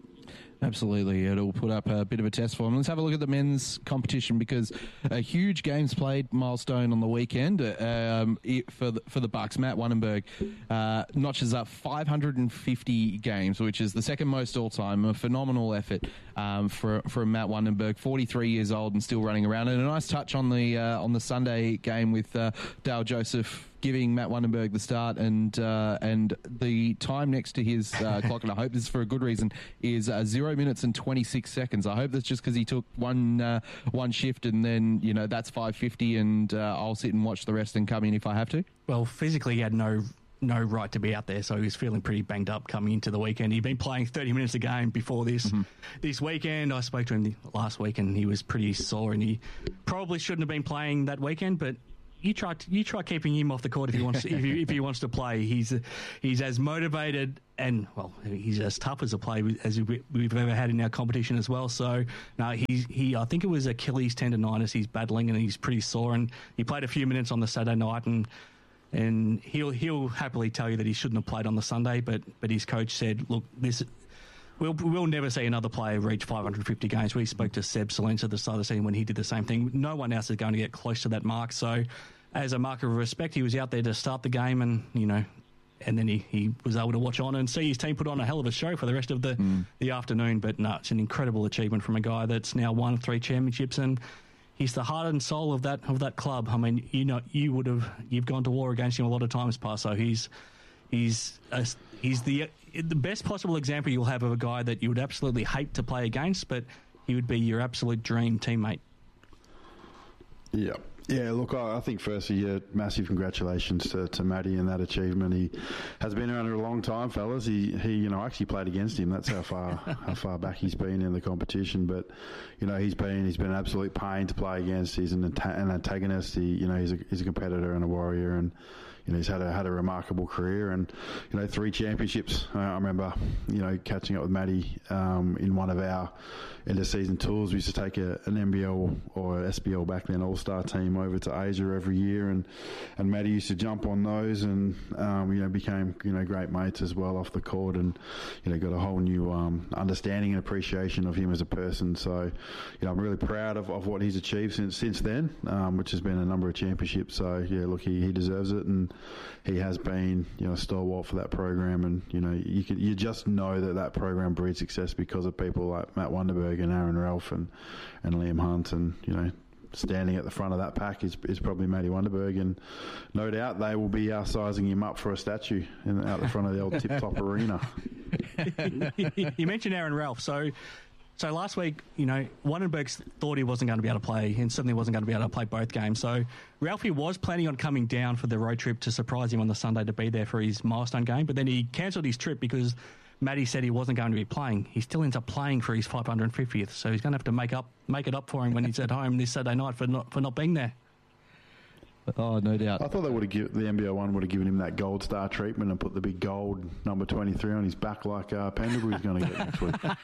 Absolutely. It'll put up a bit of a test for them. Let's have a look at the men's competition, because a huge games played milestone on the weekend um, for the, for the Bucks. Matt Wannenberg uh, notches up five hundred fifty games, which is the second most all-time. A phenomenal effort um, for for Matt Wannenberg, forty-three years old and still running around. And a nice touch on the uh, on the Sunday game with uh, Dale Joseph giving Matt Wundenberg the start, and uh, and the time next to his uh, clock, and I hope this is for a good reason, is uh, zero minutes and twenty-six seconds. I hope that's just because he took one uh, one shift, and then, you know, that's five fifty, and uh, I'll sit and watch the rest and come in if I have to. Well, physically he had no no right to be out there, so he was feeling pretty banged up coming into the weekend. He'd been playing thirty minutes a game before this. Mm-hmm. This weekend, I spoke to him last week, and he was pretty sore, and he probably shouldn't have been playing that weekend, but you try you try keeping him off the court if he wants if, he, if he wants to play. He's he's as motivated and, well, he's as tough as a player as we've ever had in our competition as well. So no, he's he I think it was Achilles tendonitis he's battling, and he's pretty sore. And he played a few minutes on the Saturday night, and and he'll he'll happily tell you that he shouldn't have played on the Sunday. But but his coach said, look, this. We'll, we'll never see another player reach five hundred fifty games. We spoke to Seb Salenza at the start of the season when he did the same thing. No one else is going to get close to that mark. So, as a mark of respect, he was out there to start the game, and, you know, and then he, he was able to watch on and see his team put on a hell of a show for the rest of the, mm. the afternoon. But no, it's an incredible achievement from a guy that's now won three championships, and he's the heart and soul of that of that club. I mean, you know, you would have you've gone to war against him a lot of times, Pa. So he's he's a, he's the the best possible example you'll have of a guy that you would absolutely hate to play against, but he would be your absolute dream teammate. Yeah. Yeah, look, I, I think firstly, yeah, massive congratulations to, to Matty and that achievement. He has been around a long time, fellas. He, he, you know, actually played against him. That's how far how far back he's been in the competition. But, you know, he's been he's been an absolute pain to play against. He's an, an antagonist. He, you know, he's a, he's a competitor and a warrior, and, you know, he's had a had a remarkable career, and, you know, three championships. Uh, I remember, you know, catching up with Matty um, in one of our end of season tours. We used to take a, an N B L or S B L back then All Star team over to Asia every year, and and Matty used to jump on those, and um, you know, became, you know, great mates as well off the court, and, you know, got a whole new um, understanding and appreciation of him as a person. So, you know, I'm really proud of, of what he's achieved since since then, um, which has been a number of championships. So yeah, look, he, he deserves it, and he has been, you know, a stalwart for that program, and, you know, you can you just know that that program breeds success because of people like Matt Wundenberg and Aaron Ralph and, and Liam Hunt, and, you know, standing at the front of that pack is is probably Matty Wundenberg, and no doubt they will be uh, sizing him up for a statue in, out the front of the old Tip Top Arena. You mentioned Aaron Ralph, so so last week, you know, Wundenberg thought he wasn't going to be able to play, and certainly wasn't going to be able to play both games. So Ralphie was planning on coming down for the road trip to surprise him on the Sunday to be there for his milestone game, but then he cancelled his trip because Matty said he wasn't going to be playing. He still ends up playing for his five hundred fiftieth, so he's going to have to make up make it up for him when he's at home this Saturday night for not for not being there. Oh, no doubt. I thought they would have given the N B L one would have given him that gold star treatment and put the big gold number twenty-three on his back like uh, Pendlebury's going to get next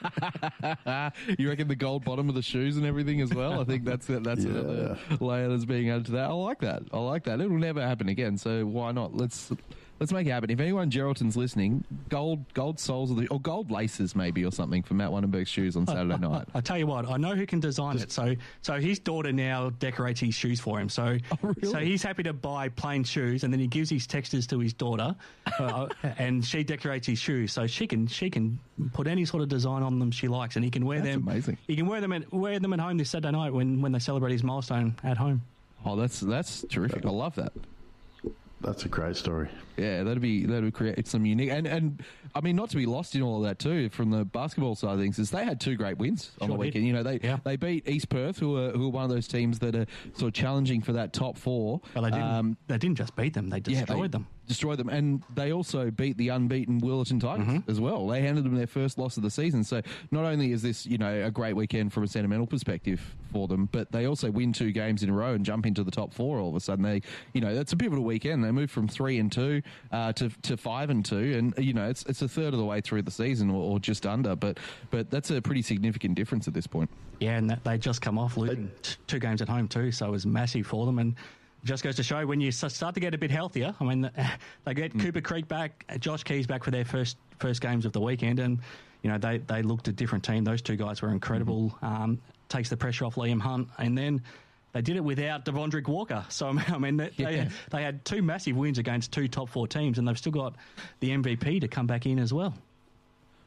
week. You reckon the gold bottom of the shoes and everything as well? I think that's that's yeah. another layer that's being added to that. I like that. I like that. It'll never happen again, so why not? Let's let's make it happen. If anyone in Geraldton's listening, gold gold soles of the, or gold laces maybe or something for Matt Wundenberg's shoes on Saturday night. I tell you what, I know who can design Just, it. So so his daughter now decorates his shoes for him. So oh, really? so he's happy to buy plain shoes, and then he gives his textures to his daughter, uh, and she decorates his shoes. So she can she can put any sort of design on them she likes, and he can wear that's them. Amazing. He can wear them at wear them at home this Saturday night when, when they celebrate his milestone at home. Oh, that's that's terrific. I love that. That's a great story. Yeah, that'd be that would create some unique and and I mean, not to be lost in all of that too from the basketball side of things is they had two great wins on sure the weekend. Did. You know, they yeah. they beat East Perth, who are who are one of those teams that are sort of challenging for that top four. Well, they didn't. Um, they didn't just beat them; they destroyed yeah, they them. Destroyed them, and they also beat the unbeaten Willerton Tigers mm-hmm. as well. They handed them their first loss of the season. So not only is this, you know, a great weekend from a sentimental perspective for them, but they also win two games in a row and jump into the top four all of a sudden. They, you know, that's a pivotal weekend. They move from three and two uh, to to five and two, and you know, it's it's a third of the way through the season or, or just under. But but that's a pretty significant difference at this point. Yeah, and that, they just come off losing t- two games at home too, so it was massive for them. And just goes to show when you start to get a bit healthier. I mean, they get mm. Cooper Creek back, Josh Keys back for their first first games of the weekend, and you know they, they looked a different team. Those two guys were incredible. Mm-hmm. Um, takes the pressure off Liam Hunt, and then they did it without Devondrick Walker. So I mean, they yeah. they, they had two massive wins against two top four teams, and they've still got the M V P to come back in as well.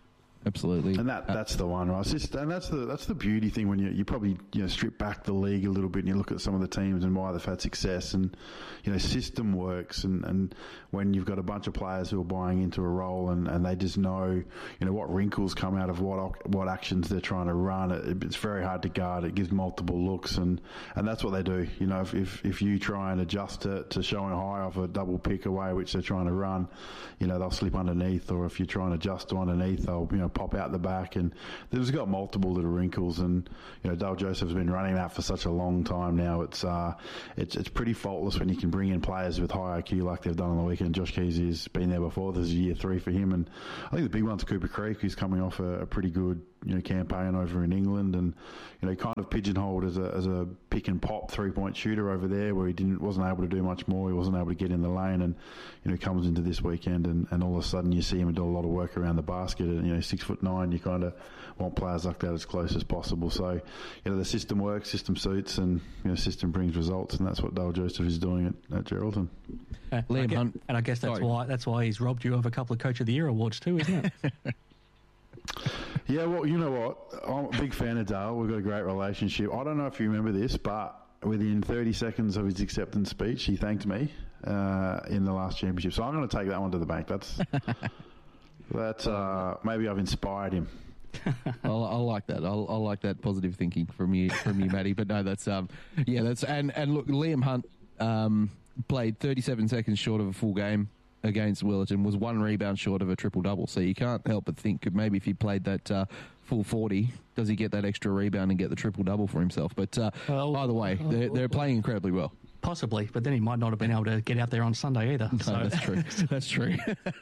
absolutely. And that that's the one, right? It's just, and that's the that's the beauty thing when you you probably you know strip back the league a little bit and you look at some of the teams and why they've had success, and you know system works, and, and when you've got a bunch of players who are buying into a role and, and they just know you know what wrinkles come out of what what actions they're trying to run, it, it's very hard to guard. It gives multiple looks, and, and that's what they do. You know, if, if if you try and adjust it to showing high off a double pick away, which they're trying to run, you know they'll slip underneath, or if you try and adjust to underneath, they'll you know pop out the back, and there's got multiple little wrinkles. And you know Dale Joseph's been running that for such a long time now. It's uh, it's it's pretty faultless when you can bring in players with high I Q like they've done on the weekend. Josh Keys has been there before. This is year three for him, and I think the big one's Cooper Creek, who's coming off a, a pretty good you know campaign over in England, and you know kind of pigeonholed as a as a pick and pop three point shooter over there, where he didn't wasn't able to do much more. He wasn't able to get in the lane, and you know comes into this weekend, and, and all of a sudden you see him do a lot of work around the basket. And you know six foot nine, you kind of want players like that as close as possible. So you know the system works, system suits, and you know system brings results, and that's what Dale Joseph is doing at, at Geraldton. Uh, Liam I guess, Hunt, and I guess that's sorry. why that's why he's robbed you of a couple of Coach of the Year awards too, isn't it? Yeah, well, you know what? I'm a big fan of Dale. We've got a great relationship. I don't know if you remember this, but within thirty seconds of his acceptance speech, he thanked me uh, in the last championship. So I'm going to take that one to the bank. That's that's uh, maybe I've inspired him. I'll, I'll like that. I'll, I'll like that positive thinking from you, from you, Matty. But no, that's um, yeah, that's and and look, Liam Hunt um, played thirty-seven seconds short of a full game against Willerton, was one rebound short of a triple double. So you can't help but think maybe if he played that uh, full forty, does he get that extra rebound and get the triple double for himself? But uh, well, either way, they're, they're playing incredibly well. Possibly, but then he might not have been able to get out there on Sunday either. No, so. that's true. That's true.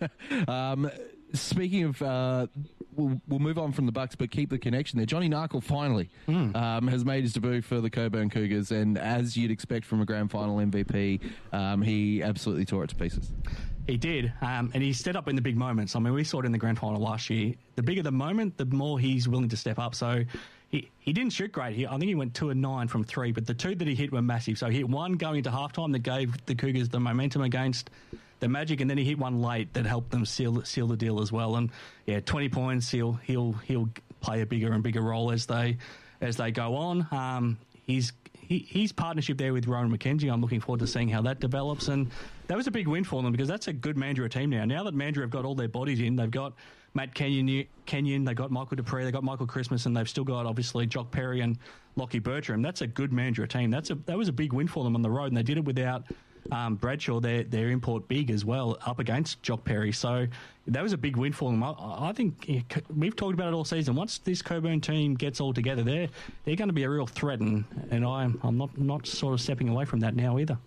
um, speaking of, uh, we'll, we'll move on from the Bucks, but keep the connection there. Johnny Narkle finally mm. um, has made his debut for the Coburn Cougars, and as you'd expect from a grand final M V P, um, he absolutely tore it to pieces. He did, um, and he stepped up in the big moments. I mean, we saw it in the grand final last year. The bigger the moment, the more he's willing to step up. So he, he didn't shoot great. He, I think he went two and nine from three, but the two that he hit were massive. So he hit one going into halftime that gave the Cougars the momentum against the Magic, and then he hit one late that helped them seal seal the deal as well. And yeah, twenty points. He'll he'll he'll play a bigger and bigger role as they as they go on. Um, he's He, his partnership there with Rowan McKenzie, I'm looking forward to seeing how that develops. And that was a big win for them because that's a good Mandurah team now. Now that Mandurah have got all their bodies in, they've got Matt Kenyon, Kenyon they've got Michael Dupree, they've got Michael Christmas, and they've still got, obviously, Jock Perry and Lockie Bertram. That's a good Mandurah team. That's a, that was a big win for them on the road, and they did it without um, Bradshaw, their, their import big as well, up against Jock Perry. So that was a big win for them. I, I think we've talked about it all season. Once this Coburn team gets all together, they're, they're going to be a real threat, and, and I'm, I'm not, not sort of stepping away from that now either.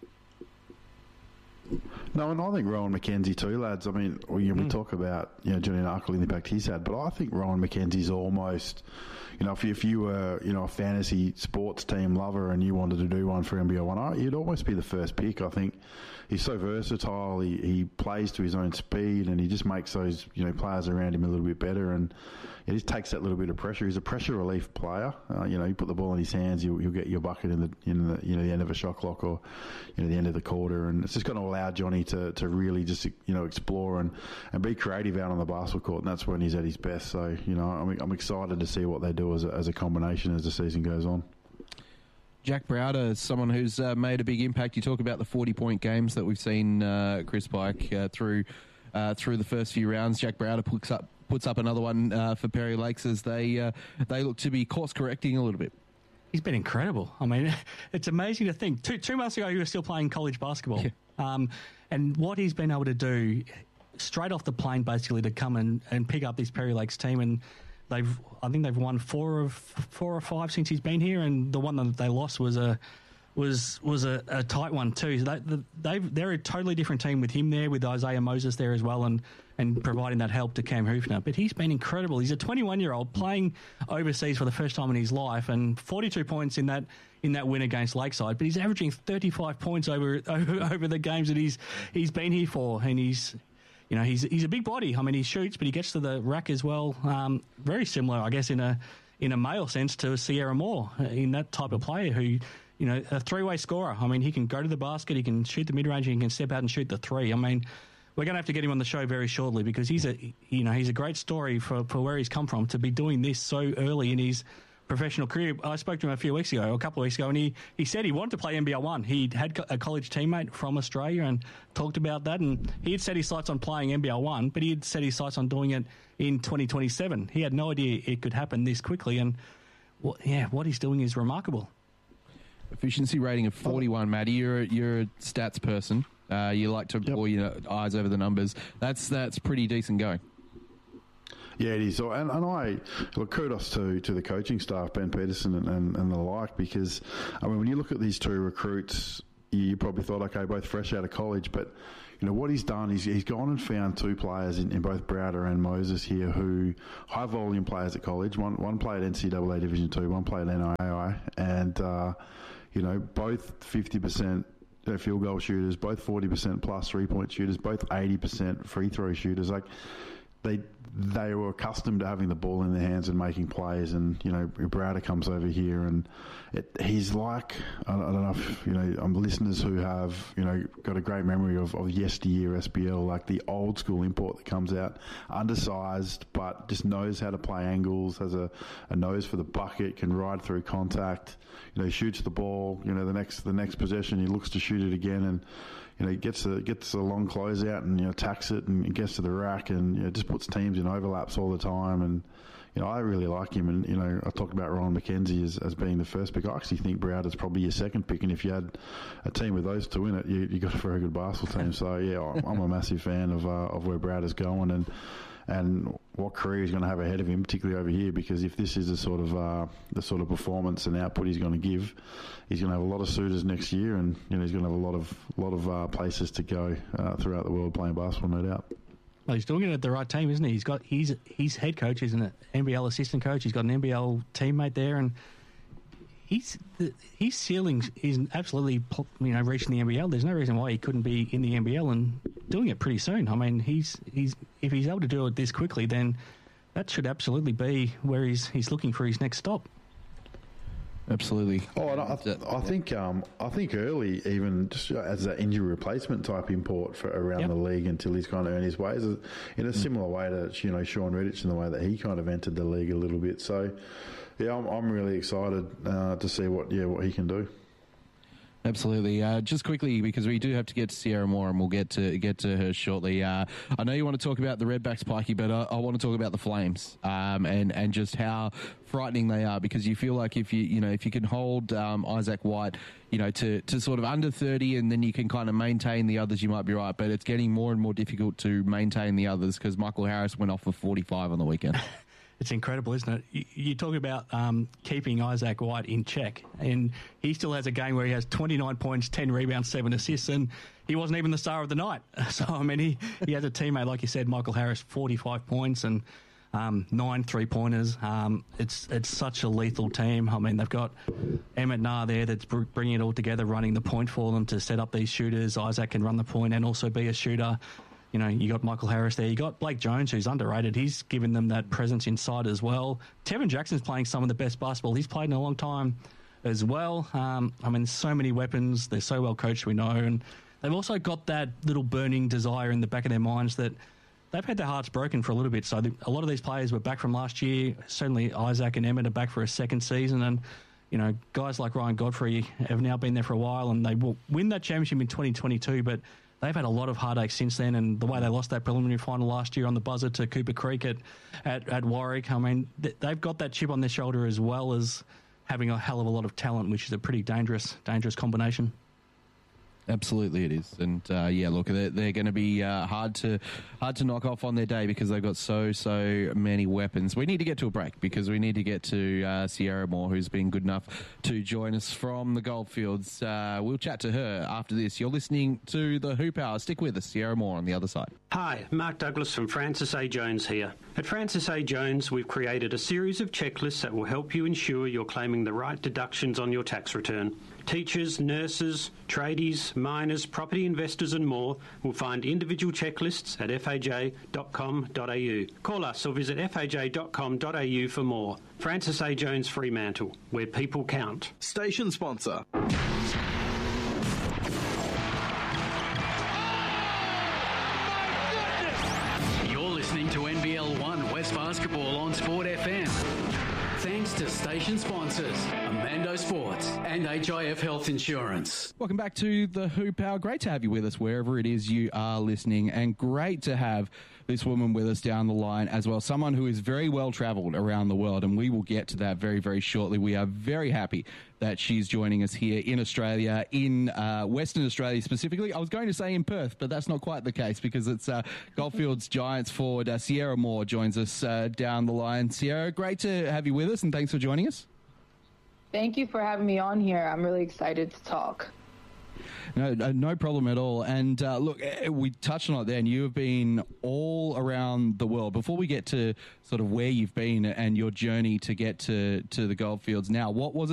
No, and I think Rowan McKenzie too, lads. I mean, we, we mm. talk about you know Johnny Narkle and the impact he's had, but I think Rowan McKenzie's almost, you know, if you, if you were you know a fantasy sports team lover and you wanted to do one for N B L one, you'd almost be the first pick. I think he's so versatile. He he plays to his own speed, and he just makes those you know players around him a little bit better, and he just takes that little bit of pressure. He's a pressure relief player. Uh, you know, you put the ball in his hands, you, you'll get your bucket in the in the you know the end of a shot clock or you know the end of the quarter, and it's just going to allow Johnny to, to really just you know explore and, and be creative out on the basketball court, and that's when he's at his best. So you know, I'm I'm excited to see what they do as a, as a combination as the season goes on. Jack Browder is someone who's uh, made a big impact. You talk about the forty-point games that we've seen uh, Chris Pike uh, through uh, through the first few rounds. Jack Browder puts up puts up another one uh, for Perry Lakes as they uh, they look to be course correcting a little bit. He's been incredible. I mean, it's amazing to think. Two two months ago, he was still playing college basketball, yeah. um, and what he's been able to do straight off the plane, basically, to come and, and pick up this Perry Lakes team, and they've I think they've won four of four or five since he's been here, and the one that they lost was a was was a, a tight one too. So they they've, they're a totally different team with him there, with Isaiah Moses there as well, and and providing that help to Cam Hoofner. But he's been incredible. He's a twenty-one-year-old playing overseas for the first time in his life, and forty-two points in that in that win against Lakeside. But he's averaging thirty-five points over over, over the games that he's he's been here for, and he's. You know, he's he's a big body. I mean, he shoots, but he gets to the rack as well. Um, very similar, I guess, in a in a male sense to Sierra Moore, in that type of player who, you know, a three-way scorer. I mean, he can go to the basket, he can shoot the mid-range, and he can step out and shoot the three. I mean, we're going to have to get him on the show very shortly because he's a you know he's a great story for, for where he's come from to be doing this so early in his professional career. I spoke to him a few weeks ago, or a couple of weeks ago, and he, he said he wanted to play N B L one. He had a college teammate from Australia and talked about that, and he had set his sights on playing N B L one, but he had set his sights on doing it in twenty twenty-seven. He had no idea it could happen this quickly, and well, yeah, what he's doing is remarkable. Efficiency rating of forty-one, Matty. You're a, you're a stats person. Uh, you like to pour your eyes over the numbers. That's that's pretty decent going. Yeah, it is. And, and I look, kudos to, to the coaching staff, Ben Peterson and, and, and the like, because, I mean, when you look at these two recruits, you probably thought, okay, both fresh out of college, but, you know, what he's done is he's gone and found two players in, in both Browder and Moses here who high-volume players at college. One one played N C double A Division two, one played N I A, and, uh, you know, both fifty percent field goal shooters, both forty percent plus three-point shooters, both eighty percent free throw shooters. Like, they... they were accustomed to having the ball in their hands and making plays, and, you know, Browder comes over here and it, he's like, I don't, I don't know if, you know, um, listeners who have, you know, got a great memory of, of yesteryear S B L, like the old school import that comes out, undersized, but just knows how to play angles, has a, a nose for the bucket, can ride through contact, you know, shoots the ball, you know, the next, the next possession he looks to shoot it again, and, you know, he gets a, gets a long closeout and, you know, attacks it and gets to the rack and, you know, just puts teams in overlaps all the time. And, you know, I really like him. And, you know, I talked about Ryan McKenzie as, as being the first pick. I actually think Browder's probably your second pick. And if you had a team with those two in it, you, you got a very good basketball team. So, yeah, I'm a massive fan of uh, of where Browder's going and and what career he's going to have ahead of him, particularly over here, because if this is the sort of uh, the sort of performance and output he's going to give, he's going to have a lot of suitors next year, and, you know, he's going to have a lot of lot of uh, places to go uh, throughout the world playing basketball, no doubt. Well, he's doing it at the right team, isn't he? He's got he's he's head coach, isn't it? N B L assistant coach. He's got an N B L teammate there, and he's his ceiling is absolutely, you know, reaching the N B L. There's no reason why he couldn't be in the N B L and doing it pretty soon. I mean, he's he's if he's able to do it this quickly, then that should absolutely be where he's he's looking for his next stop. Absolutely. Oh, and I, th- I think um, I think early, even just as an injury replacement type import for around yep. the league until he's kind of earned his ways, in a similar way to, you know, Sean Redditch in the way that he kind of entered the league a little bit. So, yeah, I'm, I'm really excited uh, to see what yeah what he can do. Absolutely. Uh, just quickly, because we do have to get to Sierra Moore, and we'll get to get to her shortly. Uh, I know you want to talk about the Redbacks, Pikey, but I, I want to talk about the Flames um, and and just how frightening they are. Because you feel like if you you know if you can hold um, Isaac White, you know, to, to sort of under thirty, and then you can kind of maintain the others, you might be right. But it's getting more and more difficult to maintain the others because Michael Harris went off for forty-five on the weekend. It's incredible, isn't it? You, you talk about um, keeping Isaac White in check, and he still has a game where he has twenty-nine points, ten rebounds, seven assists, and he wasn't even the star of the night. So, I mean, he, he has a teammate, like you said, Michael Harris, forty-five points and um, nine three-pointers. Um, it's it's such a lethal team. I mean, they've got Emmett Nah there that's br- bringing it all together, running the point for them to set up these shooters. Isaac can run the point and also be a shooter. You know, you got Michael Harris there. You got Blake Jones, who's underrated. He's given them that presence inside as well. Tevin Jackson's playing some of the best basketball he's played in a long time as well. Um, I mean, so many weapons. They're so well coached, we know. And they've also got that little burning desire in the back of their minds that they've had their hearts broken for a little bit. So the, a lot of these players were back from last year. Certainly Isaac and Emmett are back for a second season. And, you know, guys like Ryan Godfrey have now been there for a while, and they will win that championship in twenty twenty-two, but they've had a lot of heartache since then, and the way they lost that preliminary final last year on the buzzer to Cooper Creek at, at, at Warwick, I mean, th- they've got that chip on their shoulder as well as having a hell of a lot of talent, which is a pretty dangerous, dangerous combination. Absolutely, it is, and uh, yeah, look, they're, they're going to be uh, hard to hard to knock off on their day because they've got so so many weapons. We need to get to a break because we need to get to uh, Sierra Moore, who's been good enough to join us from the Goldfields. Uh, we'll chat to her after this. You're listening to the Hoop Hour. Stick with us, Sierra Moore on the other side. Hi, Mark Douglas from Francis A. Jones here. At Francis A. Jones, we've created a series of checklists that will help you ensure you're claiming the right deductions on your tax return. Teachers, nurses, tradies, miners, property investors and more will find individual checklists at f a j dot com dot a u. Call us or visit f a j dot com dot a u for more. Francis A. Jones Fremantle, where people count. Station sponsor. Basketball on Sport F M. Thanks to station sponsors, Amando Sports and H I F Health Insurance. Welcome back to the Hoop Hour. Great to have you with us wherever it is you are listening, and great to have this woman with us down the line as well, someone who is very well travelled around the world, and we will get to that very, very shortly. We are very happy that she's joining us here in Australia, in uh, Western Australia specifically. I was going to say in Perth, but that's not quite the case because it's uh, Goldfields Giants forward uh, Sierra Moore joins us uh, down the line. Sierra, great to have you with us, and thanks for joining us. Thank you for having me on here. I'm really excited to talk. No, no problem at all. And uh, look, we touched on it then. You have been all around the world. Before we get to sort of where you've been and your journey to get to, to the Goldfields now, what was it